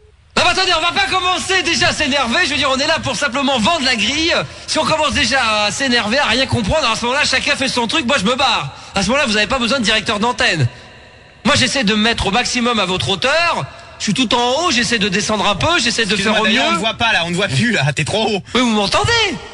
bah attendez, on va pas commencer déjà à s'énerver. Je veux dire, on est là pour simplement vendre la grille. Si on commence déjà à s'énerver, à rien comprendre, alors à ce moment-là, chacun fait son truc, moi je me barre. À ce moment-là, vous n'avez pas besoin de directeur d'antenne. Moi, j'essaie de me mettre au maximum à votre hauteur. Je suis tout en haut, j'essaie de descendre un peu, j'essaie de faire au mieux. On ne voit pas là, on ne voit plus là, t'es trop haut. Oui, vous m'entendez?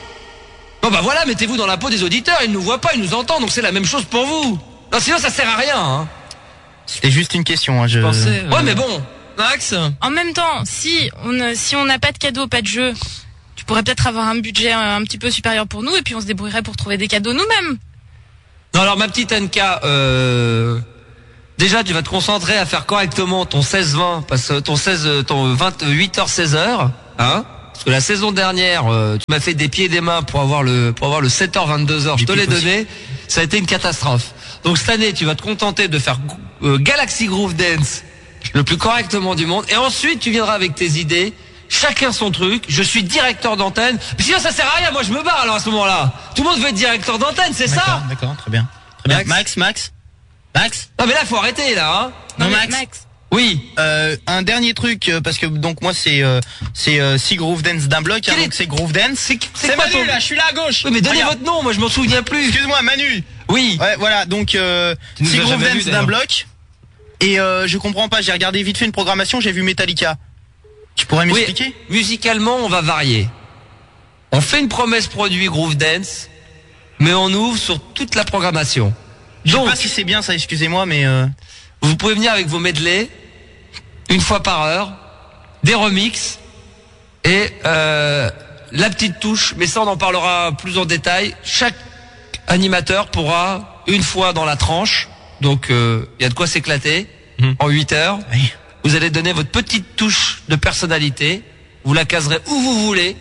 Bon bah voilà, mettez-vous dans la peau des auditeurs, ils ne nous voient pas, ils nous entendent, donc c'est la même chose pour vous. Non, sinon ça sert à rien. Hein. C'était juste une question, hein, je... je pensais, euh... Ouais, mais bon, Max. En même temps, si on si on n'a pas de cadeaux, pas de jeux, tu pourrais peut-être avoir un budget un petit peu supérieur pour nous, et puis on se débrouillerait pour trouver des cadeaux nous-mêmes. Non, alors ma petite N K, euh... déjà tu vas te concentrer à faire correctement ton seize vingt, parce que ton seize, ton vingt-huit heures seize heures, hein. Parce que la saison dernière, euh, tu m'as fait des pieds et des mains pour avoir le, pour avoir le sept heures vingt-deux heures. Je te l'ai donné. Ça a été une catastrophe. Donc cette année, tu vas te contenter de faire euh, Galaxy Groove Dance le plus correctement du monde. Et ensuite, tu viendras avec tes idées. Chacun son truc. Je suis directeur d'antenne. Puis sinon, ça sert à rien. Moi, je me barre alors à ce moment-là. Tout le monde veut être directeur d'antenne, c'est ça? D'accord, très bien. Très bien. Max, Max, Max. Non mais là, faut arrêter là. Hein. Non, Max. Max. Oui, euh, un dernier truc euh, parce que donc moi c'est euh, c'est euh, si Groove Dance d'un bloc, hein, donc c'est Groove Dance. C'est, c'est, c'est Manu ton... là, je suis là à gauche. Oui, mais donnez Regarde. votre nom, moi je m'en souviens plus. Excuse-moi, Manu. Oui. Ouais, voilà, donc euh, si Groove Dance d'un bloc. Et euh, je comprends pas, j'ai regardé vite fait une programmation, j'ai vu Metallica. Tu pourrais m'expliquer? Oui, musicalement, on va varier. On fait une promesse produit Groove Dance, mais on ouvre sur toute la programmation. Je donc, sais pas si c'est bien ça, excusez-moi, mais euh... vous pouvez venir avec vos medley. Une fois par heure, des remixes et euh, la petite touche, mais ça on en parlera plus en détail. Chaque animateur pourra une fois dans la tranche, donc il euh, y a de quoi s'éclater mmh. en huit heures. Oui. Vous allez donner votre petite touche de personnalité, vous la caserez où vous voulez,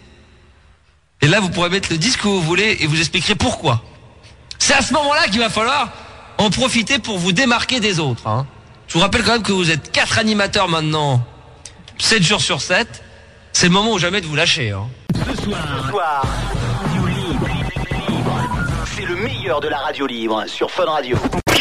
et là vous pourrez mettre le disque où vous voulez et vous expliquerez pourquoi. C'est à ce moment-là qu'il va falloir en profiter pour vous démarquer des autres. Hein. Je vous rappelle quand même que vous êtes quatre animateurs maintenant, sept jours sur sept. C'est le moment ou jamais de vous lâcher. Hein. Ce soir, Ce soir Radio Libre. C'est le meilleur de la radio libre sur Fun Radio.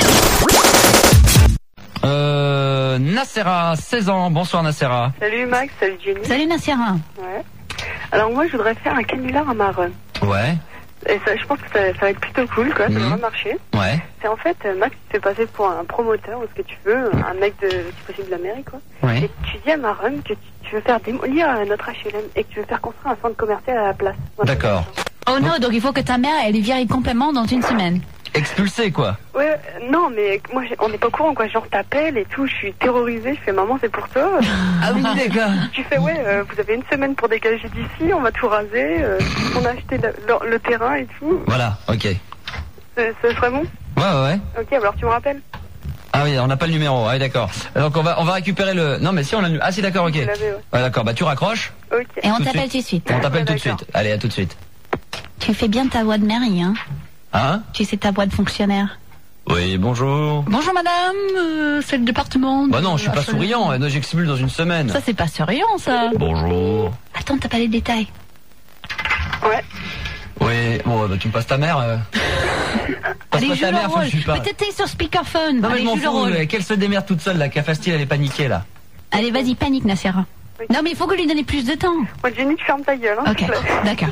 Euh, Nacera, seize ans. Bonsoir Nacera. Salut Max, salut Jenny. Salut Nacera. Ouais. Alors moi je voudrais faire un canular à ma run. Ouais. Et ça, je pense que ça, ça va être plutôt cool, quoi. Ça mmh. va marcher. Ouais. C'est en fait, Max, tu te fais passer pour un promoteur ou ce que tu veux, un mec de, si possible, de la mairie, quoi. Ouais. Et tu dis à ma run que tu, tu veux faire démolir notre H L M et que tu veux faire construire un centre commercial à la place. Voilà. D'accord. Oh non, donc il faut que ta mère, elle vire complètement dans une semaine. Expulsé, quoi. Ouais, non, mais moi, on n'est pas au courant, quoi. Genre, t'appelles et tout, je suis terrorisée, je fais maman, c'est pour toi. Ah oui, d'accord. Tu fais, ouais, euh, vous avez une semaine pour dégager d'ici, on va tout raser, euh, on a acheté le, le, le terrain et tout. Voilà, ok. Ce, ce serait bon? Ouais, ouais, ouais. Ok, alors tu me rappelles? Ah oui, on n'a pas le numéro, ah, d'accord. Donc on va, on va récupérer le... Non, mais si on a le... Ah si, d'accord, ok. Ouais, ouais d'accord, bah tu raccroches. Ok. Et on t'appelle tout de suite. On t'appelle ouais, tout de suite. Allez, à tout de suite. Tu fais bien ta voix de mairie, hein? Hein? Tu sais ta voix de fonctionnaire. Oui, bonjour. Bonjour madame, euh, c'est le département. Bah non, je suis pas souriant, euh, j'expulse dans une semaine. Ça c'est pas souriant ça. Bonjour. Attends, t'as pas les détails. Ouais. Oui, bon, bah tu me passes ta mère. Euh... Passe Allez, pas ta mère, faut que je suis pas. Peut-être t'es sur speakerphone. Non mais Allez, je m'en joue le fous, rôle. qu'elle se démerde toute seule là, qu'à Fastille, elle est paniquée là. Allez, vas-y, panique Nacera. Oui. Non mais il faut que lui donner plus de temps. Moi Jenny, tu fermes ta gueule, hein. Ok, d'accord.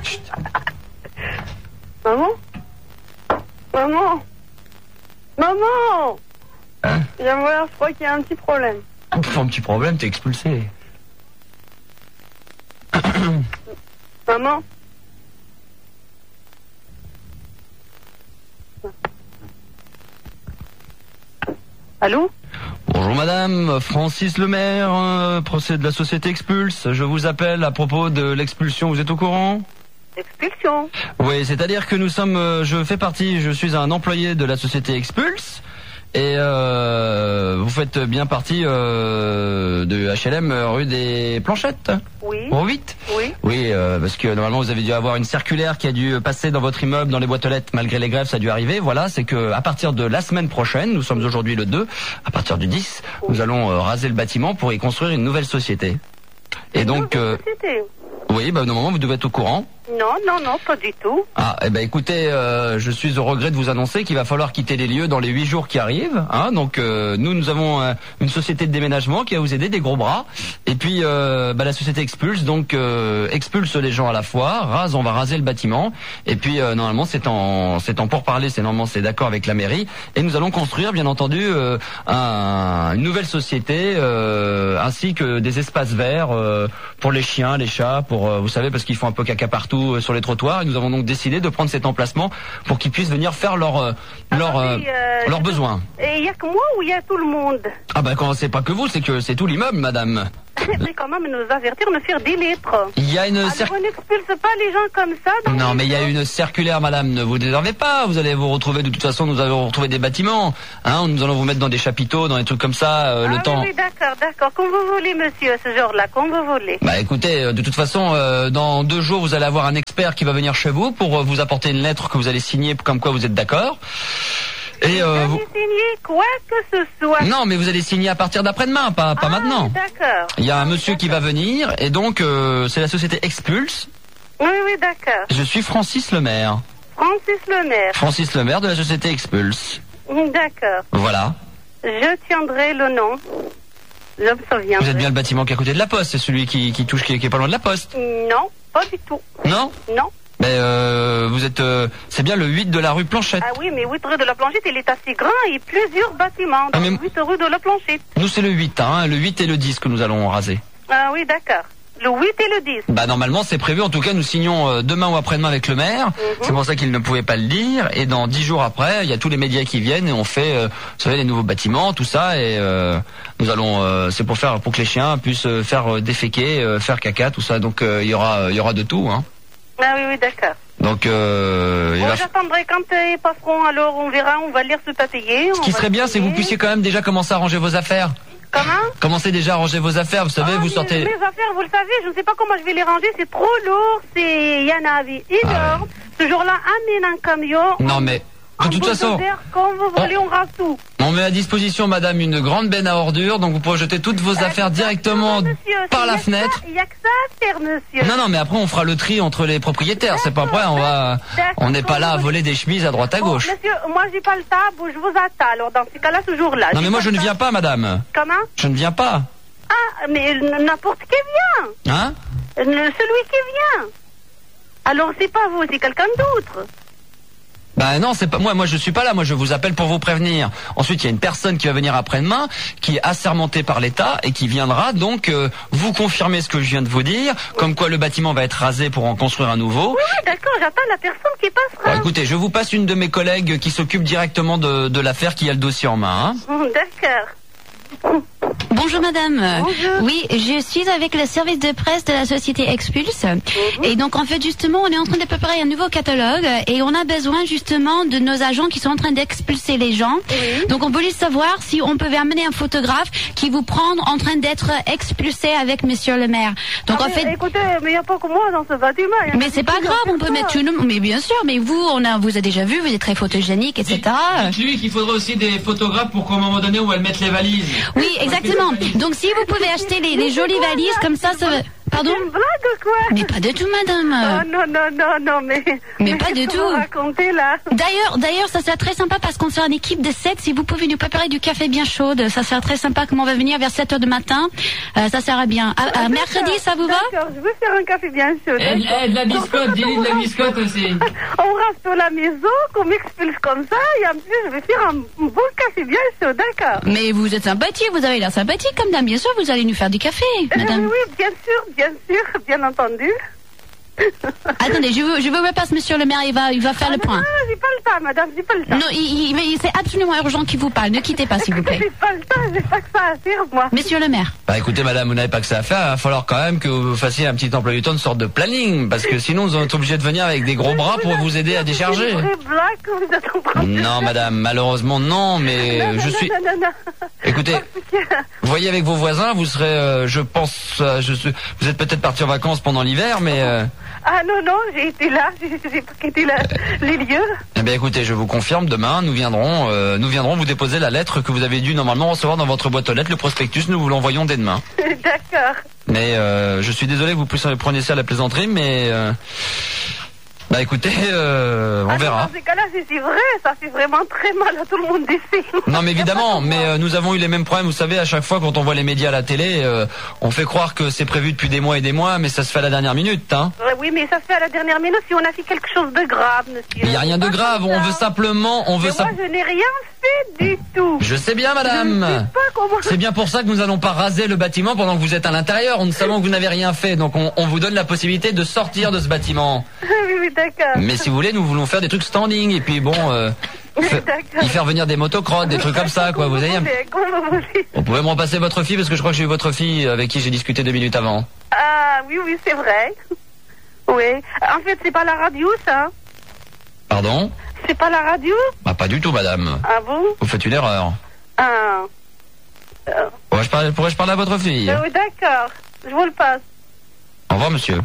Maman? Maman? Maman! Hein? Viens voir, je crois qu'il y a un petit problème. Pff, un petit problème, t'es expulsé. Maman? Allô? Bonjour madame, Francis Lemaire, euh, procès de la société Expulse. Je vous appelle à propos de l'expulsion, vous êtes au courant? Expulsion? Oui, c'est-à-dire que nous sommes, euh, je fais partie, je suis un employé de la société Expulse. Et euh, vous faites bien partie euh, de H L M rue des Planchettes? Oui. Au huit? Oui. Oui, euh, parce que normalement vous avez dû avoir une circulaire qui a dû passer dans votre immeuble, dans les boîtes aux lettres, malgré les grèves, ça a dû arriver. Voilà, c'est que à partir de la semaine prochaine, nous sommes aujourd'hui le deux, à partir du dix, oui. nous allons euh, raser le bâtiment pour y construire une nouvelle société. Et une donc, nouvelle euh, société. oui, bah normalement vous devez être au courant. Non, non, non, pas du tout. Ah, eh ben écoutez, euh, je suis au regret de vous annoncer qu'il va falloir quitter les lieux dans les huit jours qui arrivent. Hein, donc euh, nous, nous avons euh, une société de déménagement qui va vous aider, des gros bras. Et puis euh, bah, la société expulse, donc euh, expulse les gens à la fois, rase, on va raser le bâtiment. Et puis euh, normalement c'est en c'est en pourparlers, c'est normalement c'est d'accord avec la mairie. Et nous allons construire, bien entendu, euh, un, une nouvelle société, euh, ainsi que des espaces verts euh, pour les chiens, les chats, pour euh, vous savez parce qu'ils font un peu caca partout sur les trottoirs, et nous avons donc décidé de prendre cet emplacement pour qu'ils puissent venir faire leurs euh, leur, euh, euh, leurs besoins. Et il n'y a que moi ou il y a tout le monde? Ah ben quand c'est pas que vous, c'est que c'est tout l'immeuble, madame. Mais quand même nous avertir, nous faire des lettres. Il y a une Alors cir- on n'expulse pas les gens comme ça. dans Non les mais il y a gens. une circulaire, madame, ne vous déservez pas, vous allez vous retrouver, de toute façon nous allons retrouver des bâtiments, hein, nous allons vous mettre dans des chapiteaux, dans des trucs comme ça, euh, le ah, temps... Oui, oui, d'accord, d'accord, comme vous voulez, monsieur, ce genre-là, comme vous voulez. Bah écoutez, euh, de toute façon, euh, dans deux jours, vous allez avoir un expert qui va venir chez vous pour euh, vous apporter une lettre que vous allez signer comme quoi vous êtes d'accord. Et euh, vous... signer quoi que ce soit. Non, mais vous allez signer à partir d'après-demain, pas, pas ah, maintenant. D'accord. Il y a un monsieur qui va venir, et donc euh, c'est la société Expulse. Oui, oui, d'accord. Je suis Francis Lemaire. Francis Lemaire. Francis Lemaire de la société Expulse. D'accord. Voilà. Je tiendrai le nom. Je me souviendrai. Vous êtes bien le bâtiment qui est à côté de la poste, c'est celui qui, qui touche, qui, qui est pas loin de la poste. Non, pas du tout. Non? Non. Mais euh, vous êtes, euh, c'est bien le huit de la rue Planchette. Ah oui, mais huit rue de la Planchette, il est assez grand et plusieurs bâtiments. Ah, Donc mais... huit rue de la Planchette. Nous c'est le huit, hein, le huit et le dix que nous allons raser. Ah oui, d'accord. Le huit et le dix. Bah normalement c'est prévu, en tout cas nous signons euh, demain ou après-demain avec le maire, mm-hmm. C'est pour ça qu'il ne pouvait pas le dire, et dans dix jours après, il y a tous les médias qui viennent et on fait, euh, vous savez, les nouveaux bâtiments, tout ça, et euh, nous allons, euh, c'est pour faire, pour que les chiens puissent euh, faire euh, déféquer, euh, faire caca, tout ça, donc euh, il y aura, il y aura de tout, hein. Ah oui, oui, d'accord. Donc euh, bon, va... j'attendrai quand ils passeront, alors on verra, on va lire ce papier. Ce qui serait bien, c'est que vous puissiez quand même déjà commencer à ranger vos affaires. Comment? Commencez déjà à ranger vos affaires, vous savez, ah, vous mes, sortez... Mes affaires, vous le savez, je ne sais pas comment je vais les ranger, c'est trop lourd, c'est... Il y en avait énorme. Ah. Ce jour-là, amène un camion. Non mais, de toute façon... Quand vous voulez, on... on rase tout. On met à disposition, madame, une grande benne à ordures, donc vous pourrez jeter toutes vos euh, affaires directement monsieur, par la fenêtre. Il n'y a que ça à faire, monsieur. Non, non, mais après on fera le tri entre les propriétaires, c'est pas vrai, on va... On n'est pas là à voler des chemises à droite à gauche. Bon, monsieur, moi j'ai pas le temps, je vous attends, alors dans ces cas-là, ce jour-là. Non mais moi je ne viens pas, madame. Comment? Je ne viens pas. Ah, mais n'importe qui vient. Hein? Celui qui vient. Alors c'est pas vous, c'est quelqu'un d'autre. Bah non, c'est pas moi, moi je suis pas là, moi je vous appelle pour vous prévenir. Ensuite, il y a une personne qui va venir après-demain, qui est assermentée par l'État et qui viendra donc euh, vous confirmer ce que je viens de vous dire, comme quoi le bâtiment va être rasé pour en construire un nouveau. Oui, oui, d'accord, j'attends la personne qui passera. Bon, écoutez, je vous passe une de mes collègues qui s'occupe directement de, de l'affaire, qui a le dossier en main. Hein. D'accord. Bonjour madame. Bonjour. Oui, je suis avec le service de presse de la société Expulse. Mm-hmm. Et donc en fait justement on est en train de préparer un nouveau catalogue et on a besoin justement de nos agents qui sont en train d'expulser les gens. Mm-hmm. Donc on voulait savoir si on pouvait amener un photographe qui vous prend en train d'être expulsé avec monsieur le maire. Donc ah, en fait... Écoutez, mais il n'y a pas que moi dans ce bâtiment. Mais c'est pas grave, on peut mettre une... Mais bien sûr, mais vous, on a, vous a déjà vu, vous êtes très photogénique, et cetera. Dites-lui qu'il faudrait aussi des photographes pour qu'à un moment donné on va le mettre les valises. Oui, exactement. Donc si vous pouvez acheter les, les jolies valises comme ça, ça... Pardon? C'est une blague ou quoi? Mais pas du tout, madame. Oh non, non, non, non, mais... Mais, mais pas du tout. Raconter, là. D'ailleurs, d'ailleurs, ça serait très sympa parce qu'on sera une équipe de sept. Si vous pouvez nous préparer du café bien chaud, ça serait très sympa. Comment on va venir vers sept heures du matin. Euh, ça sera bien. À, à mercredi, ça vous va? D'accord, je veux faire un café bien chaud. Et, et de la biscotte, dis-lui de la biscotte aussi. On reste à la maison, qu'on m'expulse comme ça, et en plus, je vais faire un bon café bien chaud, d'accord? Mais vous êtes sympathique, vous avez l'air sympathique comme dame. Bien sûr, vous allez nous faire du café, madame. Euh, oui, bien sûr, bien sûr, bien entendu. Attendez, je vous, je vous repasse monsieur le maire, il va, il va faire ah, le point. Non, non, j'ai pas le temps, madame, j'ai pas le temps. Non, il, il, il, c'est absolument urgent qu'il vous parle, ne quittez pas s'il vous plaît. J'ai pas le temps, j'ai pas que ça à faire, moi. Monsieur le maire. Bah écoutez madame, vous n'avez pas que ça à faire, il va falloir quand même que vous fassiez un petit emploi du temps, une sorte de planning, parce que sinon vous êtes obligé de venir avec des gros bras pour vous aider à décharger. C'est une vraie blague que vous êtes en train de Non madame, malheureusement non, mais non, non, je non, suis... Non, non, non. Écoutez, voyez avec vos voisins, vous serez, euh, je pense, euh, je suis... vous êtes peut-être parti en vacances pendant l'hiver, mais... Euh... Ah non, non, j'ai été là, j'ai pas quitté la, les lieux. Eh bien écoutez, je vous confirme, demain nous viendrons euh, nous viendrons vous déposer la lettre que vous avez dû normalement recevoir dans votre boîte aux lettres, le prospectus, nous vous l'envoyons dès demain. D'accord. Mais euh, je suis désolé, vous preniez ça à la plaisanterie, mais euh, bah écoutez, euh, on ah, verra. Dans ces cas-là, si c'est vrai, ça fait vraiment très mal à tout le monde d'essayer. Non mais évidemment, mais euh, nous avons eu les mêmes problèmes, vous savez, à chaque fois quand on voit les médias à la télé, euh, on fait croire que c'est prévu depuis des mois et des mois, mais ça se fait à la dernière minute, hein. Oui, mais ça se fait à la dernière minute si on a fait quelque chose de grave, monsieur. Il n'y a rien de grave, on veut simplement, on veut ça. Moi, je n'ai rien fait du tout. Je sais bien, madame. Comment... C'est bien pour ça que nous n'allons pas raser le bâtiment pendant que vous êtes à l'intérieur. Nous savons que vous n'avez rien fait, donc on, on vous donne la possibilité de sortir de ce bâtiment. Oui, oui, d'accord. Mais si vous voulez, nous voulons faire des trucs standing et puis bon, euh, y faire venir des motocrottes, des trucs comme ça, quoi. Vous voyez. Vous pouvez me repasser votre fille parce que je crois que j'ai eu votre fille avec qui j'ai discuté deux minutes avant. Ah oui, oui, c'est vrai. Oui. En fait, c'est pas la radio, ça. Pardon? C'est pas la radio? Bah pas du tout, madame. Ah bon? Vous faites une erreur. Ah. Euh... Pourrais-je parler, pourrais-je parler à votre fille? euh, Oui, d'accord. Je vous le passe. Au revoir, monsieur.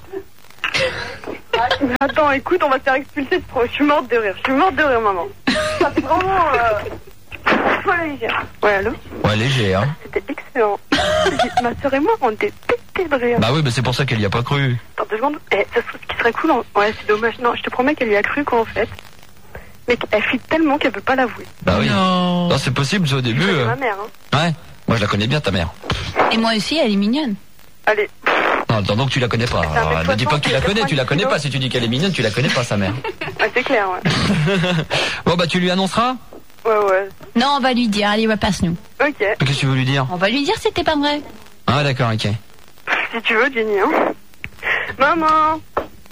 Attends, écoute, on va se faire expulser de pro. Je suis morte de rire. Je suis morte de rire, maman. Ça fait vraiment... Euh... Ouais, léger. Ouais, allô? Ouais, léger, hein. C'était excellent. Ma soeur et moi, on était pétés de rire. Bah oui, mais c'est pour ça qu'elle y a pas cru. Attends deux secondes. Eh, ça, ce qui serait cool, en... ouais, c'est dommage. Non, je te promets qu'elle y a cru, quoi, en fait. Mais elle fuit tellement qu'elle peut pas l'avouer. Bah oui. Non, non c'est possible, au début. C'est euh... ma mère, hein. Ouais. Moi, je la connais bien, ta mère. Et moi aussi, elle est mignonne. Allez. Non, attends, donc tu la connais pas. Alors, ne dis pas que tu la connais, tu la connais pas. Si tu dis qu'elle est mignonne, tu la connais pas, sa mère. Ouais, c'est clair, ouais. Bon, bah, tu lui annonceras? Ouais, ouais. Non, on va lui dire. Allez, va passe-nous. Ok. Qu'est-ce que tu veux lui dire? On va lui dire que c'était pas vrai. Ah, d'accord, ok. Si tu veux, Jenny, hein. Maman.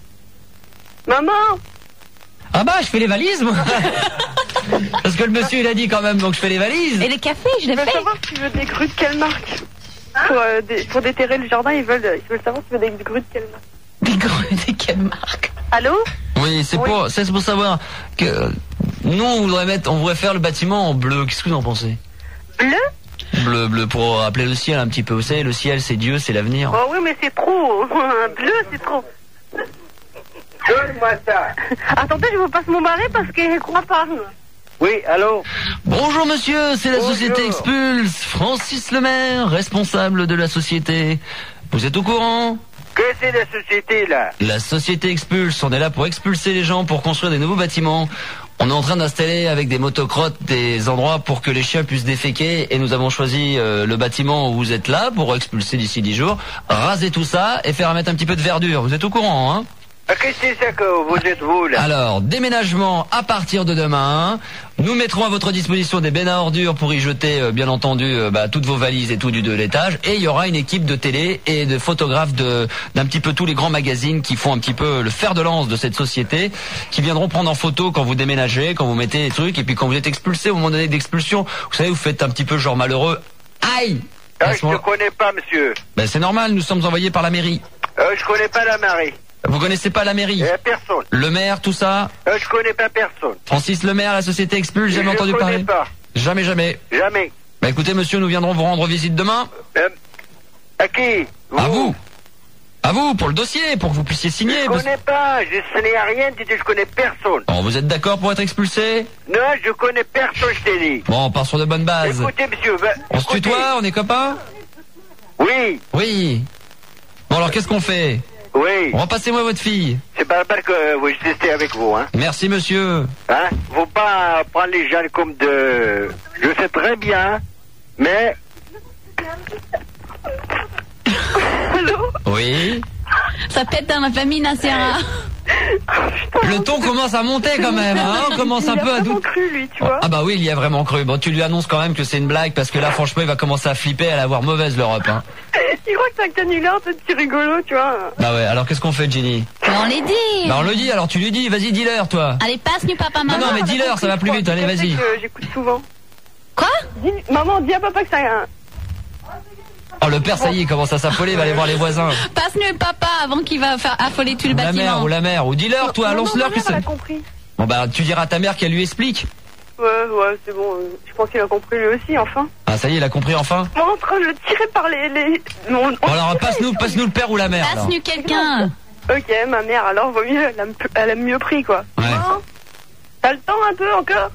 Maman. Ah bah, je fais les valises, moi. Parce que le monsieur, il a dit quand même, donc je fais les valises. Et les cafés, je les fais. Je veux savoir si tu veux des grues de quelle marque. Pour, euh, des, pour déterrer le jardin, ils veulent, ils veulent savoir si tu veux des grues de quelle marque. Des grues de quelle marque? Allô? Oui, c'est oui. pour, c'est pour savoir que nous, on voudrait mettre, on voudrait faire le bâtiment en bleu. Qu'est-ce que vous en pensez? Bleu? Bleu, bleu, pour appeler le ciel un petit peu. Vous savez, le ciel, c'est Dieu, c'est l'avenir. Oh oui, mais c'est trop. Bleu, c'est trop. Donne-moi ça. Attendez, je vous passe mon mari parce qu'il ne croit pas. Oui, allô? Bonjour monsieur, c'est la Bonjour. société Expulse. Francis Lemaire, responsable de la société. Vous êtes au courant? Que c'est la société là? La société Expulse, on est là pour expulser les gens, pour construire des nouveaux bâtiments. On est en train d'installer avec des motocrottes des endroits pour que les chiens puissent déféquer et nous avons choisi euh, le bâtiment où vous êtes là pour expulser d'ici dix jours, raser tout ça et faire mettre un petit peu de verdure. Vous êtes au courant, hein? Qu'est-ce que c'est ça que vous êtes vous là? Alors, déménagement à partir de demain. Nous mettrons à votre disposition des bennes à ordures pour y jeter, euh, bien entendu, euh, bah, toutes vos valises et tout du de l'étage. Et il y aura une équipe de télé et de photographes de d'un petit peu tous les grands magazines qui font un petit peu le fer de lance de cette société, qui viendront prendre en photo quand vous déménagez, quand vous mettez des trucs, et puis quand vous êtes expulsé au moment donné d'expulsion. Vous savez, vous faites un petit peu genre malheureux. Aïe! Ah, je ne connais pas, monsieur. Ben, c'est normal, nous sommes envoyés par la mairie. Euh, je connais pas la mairie. Vous connaissez pas la mairie? Euh, personne. Le maire, tout ça? Euh, je connais pas personne. Francis Lemaire, la société Expulse, jamais je entendu connais parler? Pas. Jamais, jamais. Jamais. Bah écoutez monsieur, nous viendrons vous rendre visite demain. Euh, à qui? Vous? À vous. À vous, pour le dossier, pour que vous puissiez signer. Je connais pas, je ce n'est rien, dites, je connais personne. Bon, vous êtes d'accord pour être expulsé? Non, je connais personne, je t'ai dit. Bon, on part sur de bonnes bases. Écoutez, monsieur, bah, on se tutoie, on est copains? Oui. Oui. Bon alors, qu'est-ce qu'on fait? Oui. Repassez-moi votre fille. C'est pas la peine que euh, je testais avec vous, hein. Merci, monsieur. Hein? Faut pas prendre les gens comme de... Je sais très bien, mais... Allô? Oui. Ça pète dans la famille, Nassera. Le ton commence à monter quand même, hein. On commence il un peu à douter. Cru, lui, tu vois. Ah bah oui, il y a vraiment cru. Bon, tu lui annonces quand même que c'est une blague parce que là, franchement, il va commencer à flipper, elle va avoir mauvaise l'Europe, hein. Il croit que c'est un canular, c'est petit rigolo, tu vois. Bah ouais, alors qu'est-ce qu'on fait, Jenny? Mais on les dit. Bah on le dit, alors tu lui dis, vas-y, dis-leur, toi. Allez, passe-nous, papa, maman. Non, non, mais dis-leur, ça va plus vite, allez, vas-y. J'écoute souvent. Quoi? Dis, maman, dis à papa que c'est un... Oh, le père, ça y est, il commence à s'affoler, il va aller voir les voisins. Passe-nous le papa avant qu'il va faire affoler tout le ou bâtiment. La mère, ou la mère, ou dis-leur, toi, annonce-leur que c'est... c'est... compris. Bon bah, tu diras à ta mère qu'elle lui explique. Ouais, ouais, c'est bon, euh, je pense qu'il a compris lui aussi, enfin. Ah, ça y est, il a compris enfin? Moi, en train de le tirer par les... les... Non, on... Bon, alors, passe-nous, passe-nous le père ou la mère, Passe-nous quelqu'un. Ok, ma mère, alors, vaut mieux, elle a, elle a mieux pris, quoi. Ouais. Non? T'as le temps un peu, encore?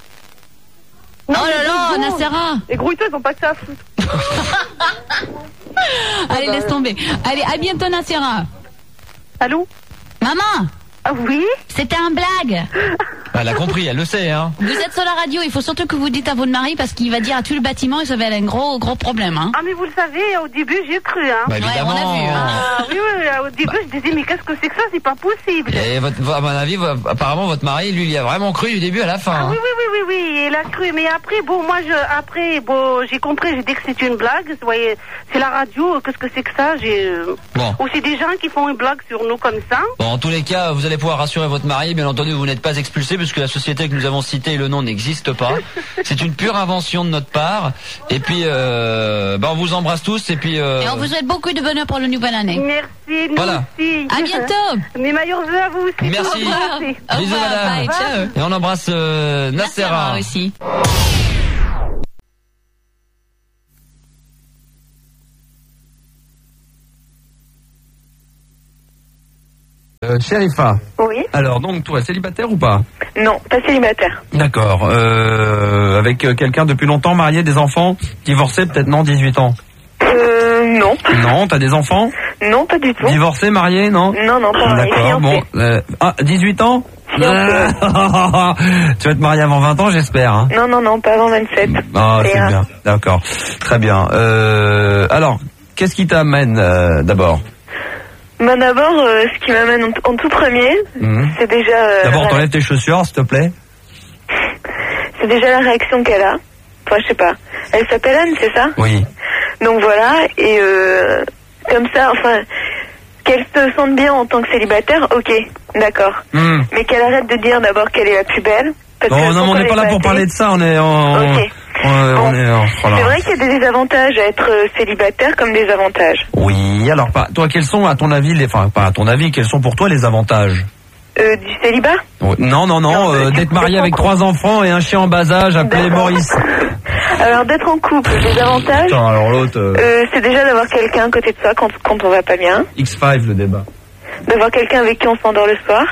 Non, oh là là, Nassera. Les grouilleux, ils ont pas que ça à foutre. Allez, laisse tomber. Allez, à bientôt, Nassira. Allô? Maman? Ah oui? C'était un blague. Elle a compris, elle le sait, hein. Vous êtes sur la radio, il faut surtout que vous dites à votre mari parce qu'il va dire à tout le bâtiment et ça va être un gros, gros problème, hein. Ah, mais vous le savez, au début, j'ai cru, hein. Bah, évidemment. Ouais, on a vu, hein. Ah, oui, oui, au début, je disais, mais qu'est-ce que c'est que ça? C'est pas possible. Et votre, à mon avis, apparemment, votre mari, lui, il y a vraiment cru du début à la fin. Ah, hein. oui, oui, oui, oui, oui, il a cru. Mais après, bon, moi, je, après, bon, j'ai compris, j'ai dit que c'est une blague. Vous voyez, c'est la radio, qu'est-ce que c'est que ça? J'ai, bon. Ou c'est des gens qui font une blague sur nous comme ça. Bon, en tous les cas, vous allez pouvoir rassurer votre mari. Bien entendu, vous n'êtes pas expulsé puisque la société que nous avons citée, le nom n'existe pas. C'est une pure invention de notre part. Et puis, euh, bah, on vous embrasse tous et puis. Euh... Et on vous souhaite beaucoup de bonheur pour la nouvelle année. Merci, nous voilà. aussi. À bientôt. Mes meilleurs vœux à vous aussi. Merci. Au Bisous, revoir, madame. bye, ciao. Et on embrasse euh, Nassera aussi. Euh, Sherifa. Oui. Alors, donc, toi, célibataire ou pas? Non, pas célibataire. D'accord. Euh, avec euh, quelqu'un depuis longtemps, marié, des enfants, divorcé, peut-être non, dix-huit ans. Euh, non. Non, t'as des enfants? Non, pas du tout. Divorcé, marié, non? Non, non, pas marié. D'accord, bon. Euh, ah, dix-huit ans? Ah, tu vas te marier avant vingt ans, j'espère. Hein. Non, non, non, pas avant vingt-sept. Ah, c'est un... bien. D'accord. Très bien. Euh, alors, qu'est-ce qui t'amène euh, d'abord? Bah d'abord, euh, ce qui m'amène en, en tout premier, mmh. c'est déjà... Euh, d'abord, la... t'enlèves tes chaussures, s'il te plaît. C'est déjà la réaction qu'elle a. Enfin, je sais pas. Elle s'appelle Anne, c'est ça? Oui. Donc voilà, et euh, comme ça, enfin, qu'elle se sente bien en tant que célibataire, ok, d'accord. Mmh. Mais qu'elle arrête de dire d'abord qu'elle est la plus belle. Parce oh que non, mais on n'est pas là pour parler de ça, on est en... Ok. On, bon. on est en... Voilà. C'est vrai qu'il y a des désavantages à être célibataire comme des avantages. Oui, alors pas, toi, quels sont à ton avis, les, enfin pas à ton avis, quels sont pour toi les avantages? Euh, du célibat? Oui. Non, non, non, non euh, d'être marié avec trois enfants et un chien en bas âge appelé Maurice. Alors d'être en couple, des avantages. Putain, alors l'autre. Euh... Euh, c'est déjà d'avoir quelqu'un à côté de soi quand, quand on va pas bien. X cinq le débat. D'avoir quelqu'un avec qui on s'endort le soir.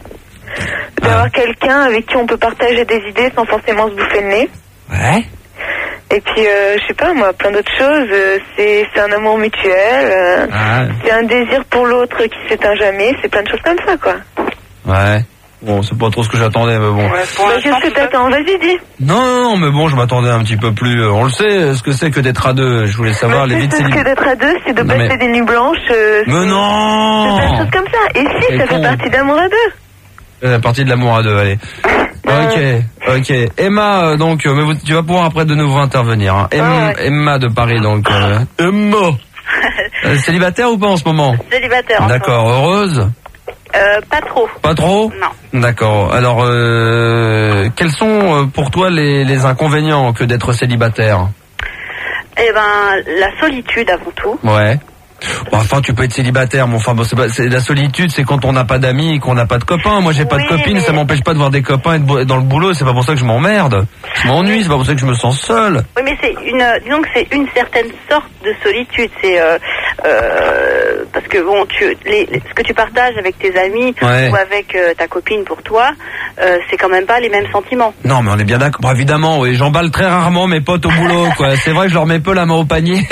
D'avoir ah. quelqu'un avec qui on peut partager des idées sans forcément se bouffer le nez. Ouais. Et puis, euh, je sais pas, moi, plein d'autres choses. Euh, c'est, c'est un amour mutuel. Euh, ah. C'est un désir pour l'autre qui s'éteint jamais. C'est plein de choses comme ça, quoi. Ouais. Bon, c'est pas trop ce que j'attendais, mais bon. Ouais, bah, qu'est-ce que t'attends? Vas-y, dis. Non, non, non, mais bon, je m'attendais un petit peu plus. On le sait, ce que c'est que d'être à deux. Je voulais savoir bah, les vides célibataires. Ce que d'être à deux, c'est de non, passer mais... des nuits blanches. Euh, mais non. C'est plein de choses comme ça. Et si, c'est ça con. Fait partie d'amour à deux. La partie de l'amour à deux, allez. Ok, ok. Emma, euh, donc, euh, mais vous, tu vas pouvoir après de nouveau intervenir. Hein. Emma, oh, ouais. Emma de Paris, donc. Euh, Emma. euh, célibataire ou pas en ce moment? Célibataire. D'accord. Heureuse? Euh, pas trop. Pas trop? Non. D'accord. Alors, euh, quels sont euh, pour toi les, les inconvénients que d'être célibataire? Eh ben, la solitude avant tout. Ouais. Bon, enfin, tu peux être célibataire, mais enfin, bon, c'est pas, c'est, la solitude, c'est quand on n'a pas d'amis et qu'on n'a pas de copains. Moi, j'ai oui, pas de copine, mais... ça m'empêche pas de voir des copains et de, dans le boulot. C'est pas pour ça que je m'emmerde. Je m'ennuie, c'est pas pour ça que je me sens seul. Oui, mais c'est une, disons que c'est une certaine sorte de solitude. C'est euh, euh, parce que bon, tu, les, les, ce que tu partages avec tes amis ouais. ou avec euh, ta copine pour toi, euh, c'est quand même pas les mêmes sentiments. Non, mais on est bien d'accord. Bon, évidemment, oui, j'emballe très rarement mes potes au boulot, quoi. C'est vrai que je leur mets peu la main au panier,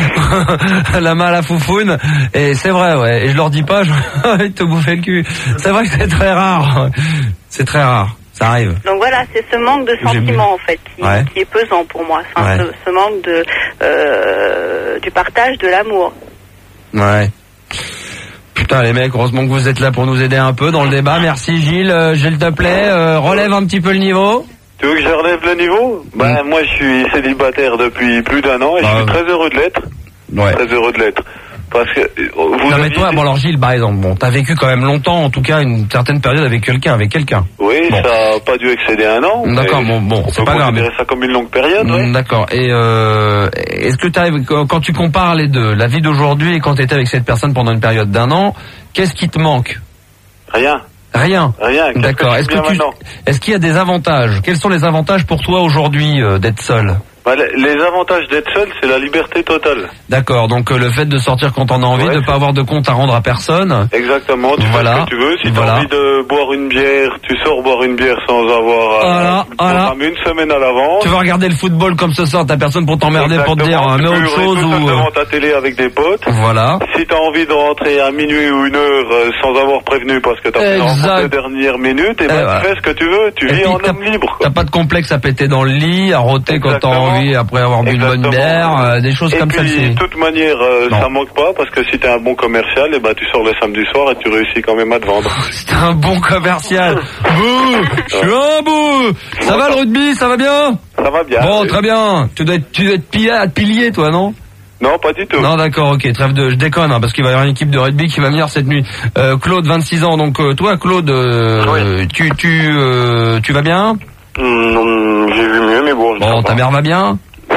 la main à la foufou. Et c'est vrai, ouais. Et je leur dis pas, je vais te bouffer le cul. C'est vrai que c'est très rare. C'est très rare. Ça arrive. Donc voilà, c'est ce manque de sentiments en fait qui, ouais. qui est pesant pour moi. Enfin, ouais. ce, ce manque de euh, du partage de l'amour. Ouais. Putain les mecs, heureusement que vous êtes là pour nous aider un peu dans le débat. Merci Gilles. Euh, Gilles te plaît, euh, relève un petit peu le niveau. Tu veux que je relève le niveau? Ben mmh. moi je suis célibataire depuis plus d'un an et bah, je suis très heureux de l'être. Ouais. Très heureux de l'être. Parce que vous non mais toi, bon alors Gilles, par exemple, bon, t'as vécu quand même longtemps, en tout cas une certaine période avec quelqu'un, avec quelqu'un. Oui, bon. Ça a pas dû excéder un an. D'accord, bon, bon, c'est pas grave. On peut considérer ça comme une longue période. Ouais. D'accord. Et euh, est-ce que t'arrives, quand tu compares les deux, la vie d'aujourd'hui et quand t'étais avec cette personne pendant une période d'un an, qu'est-ce qui te manque? Rien. Rien. Rien. D'accord. Est-ce que tu, est-ce qu'il y a des avantages? Quels sont les avantages pour toi aujourd'hui euh, d'être seul? Bah, les, les avantages d'être seul, c'est la liberté totale. D'accord, donc euh, le fait de sortir quand on a envie, Ouais, de pas avoir de compte à rendre à personne. Exactement, tu Voilà. fais ce que tu veux. Si Voilà. t'as envie de boire une bière, tu sors boire une bière sans avoir à Voilà, voilà. programmer une semaine à l'avance. Tu vas regarder le football comme ce soir, t'as personne pour t'emmerder pour te dire Exactement, un tu mets peux autre hurler chose tout seul ou... devant ta télé avec des potes. Voilà. Si t'as envie de rentrer à minuit ou une heure euh, sans avoir prévenu parce que t'as fait une rencontre de dernière minute, et ben Eh ouais. tu fais ce que tu veux, tu Et vis puis, en t'as- homme libre. T'as pas de complexe à péter dans le lit, à roter quand t'as Exactement. envie après avoir bu une bonne bière, euh, des choses Et comme puis, ça. de toute manière, euh, ça manque pas parce que si t'es un bon commercial, et ben tu sors le samedi soir et tu réussis quand même à te vendre. C'est un bon commercial. Bouh, je suis un bout. Ça va le rugby, ça va bien? Ça va bien. Bon, oui. très bien. Tu dois être, tu dois être pillé, pilier, toi, non? Non, pas du tout. Non, d'accord, ok, trêve de, je déconne, hein, parce qu'il va y avoir une équipe de rugby qui va venir cette nuit. Euh, Claude, vingt-six ans, donc euh, toi, Claude, euh, tu, tu, euh, tu vas bien? Hum, J'ai vu mieux, mais bon. Bon, ta mère va bien?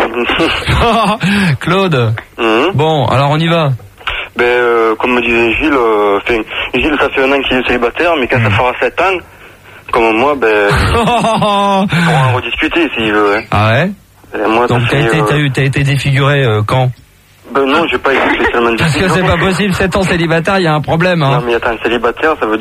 Claude. Bon, alors on y va. Ben, euh, comme me disait Gilles, euh, fait, Gilles, ça fait un an qu'il est célibataire, mais quand ça fera sept ans, comme moi, ben, il pourra en rediscuter s'il veut. Hein. Ah ouais? Et moi, Donc ça t'as fait, été, euh, t'as eu, t'as été défiguré euh, quand? Ben non, j'ai pas été spécialement Parce que c'est pas possible, sept ans célibataire, il y a un problème. Hein. Non, mais attends, célibataire, ça veut dire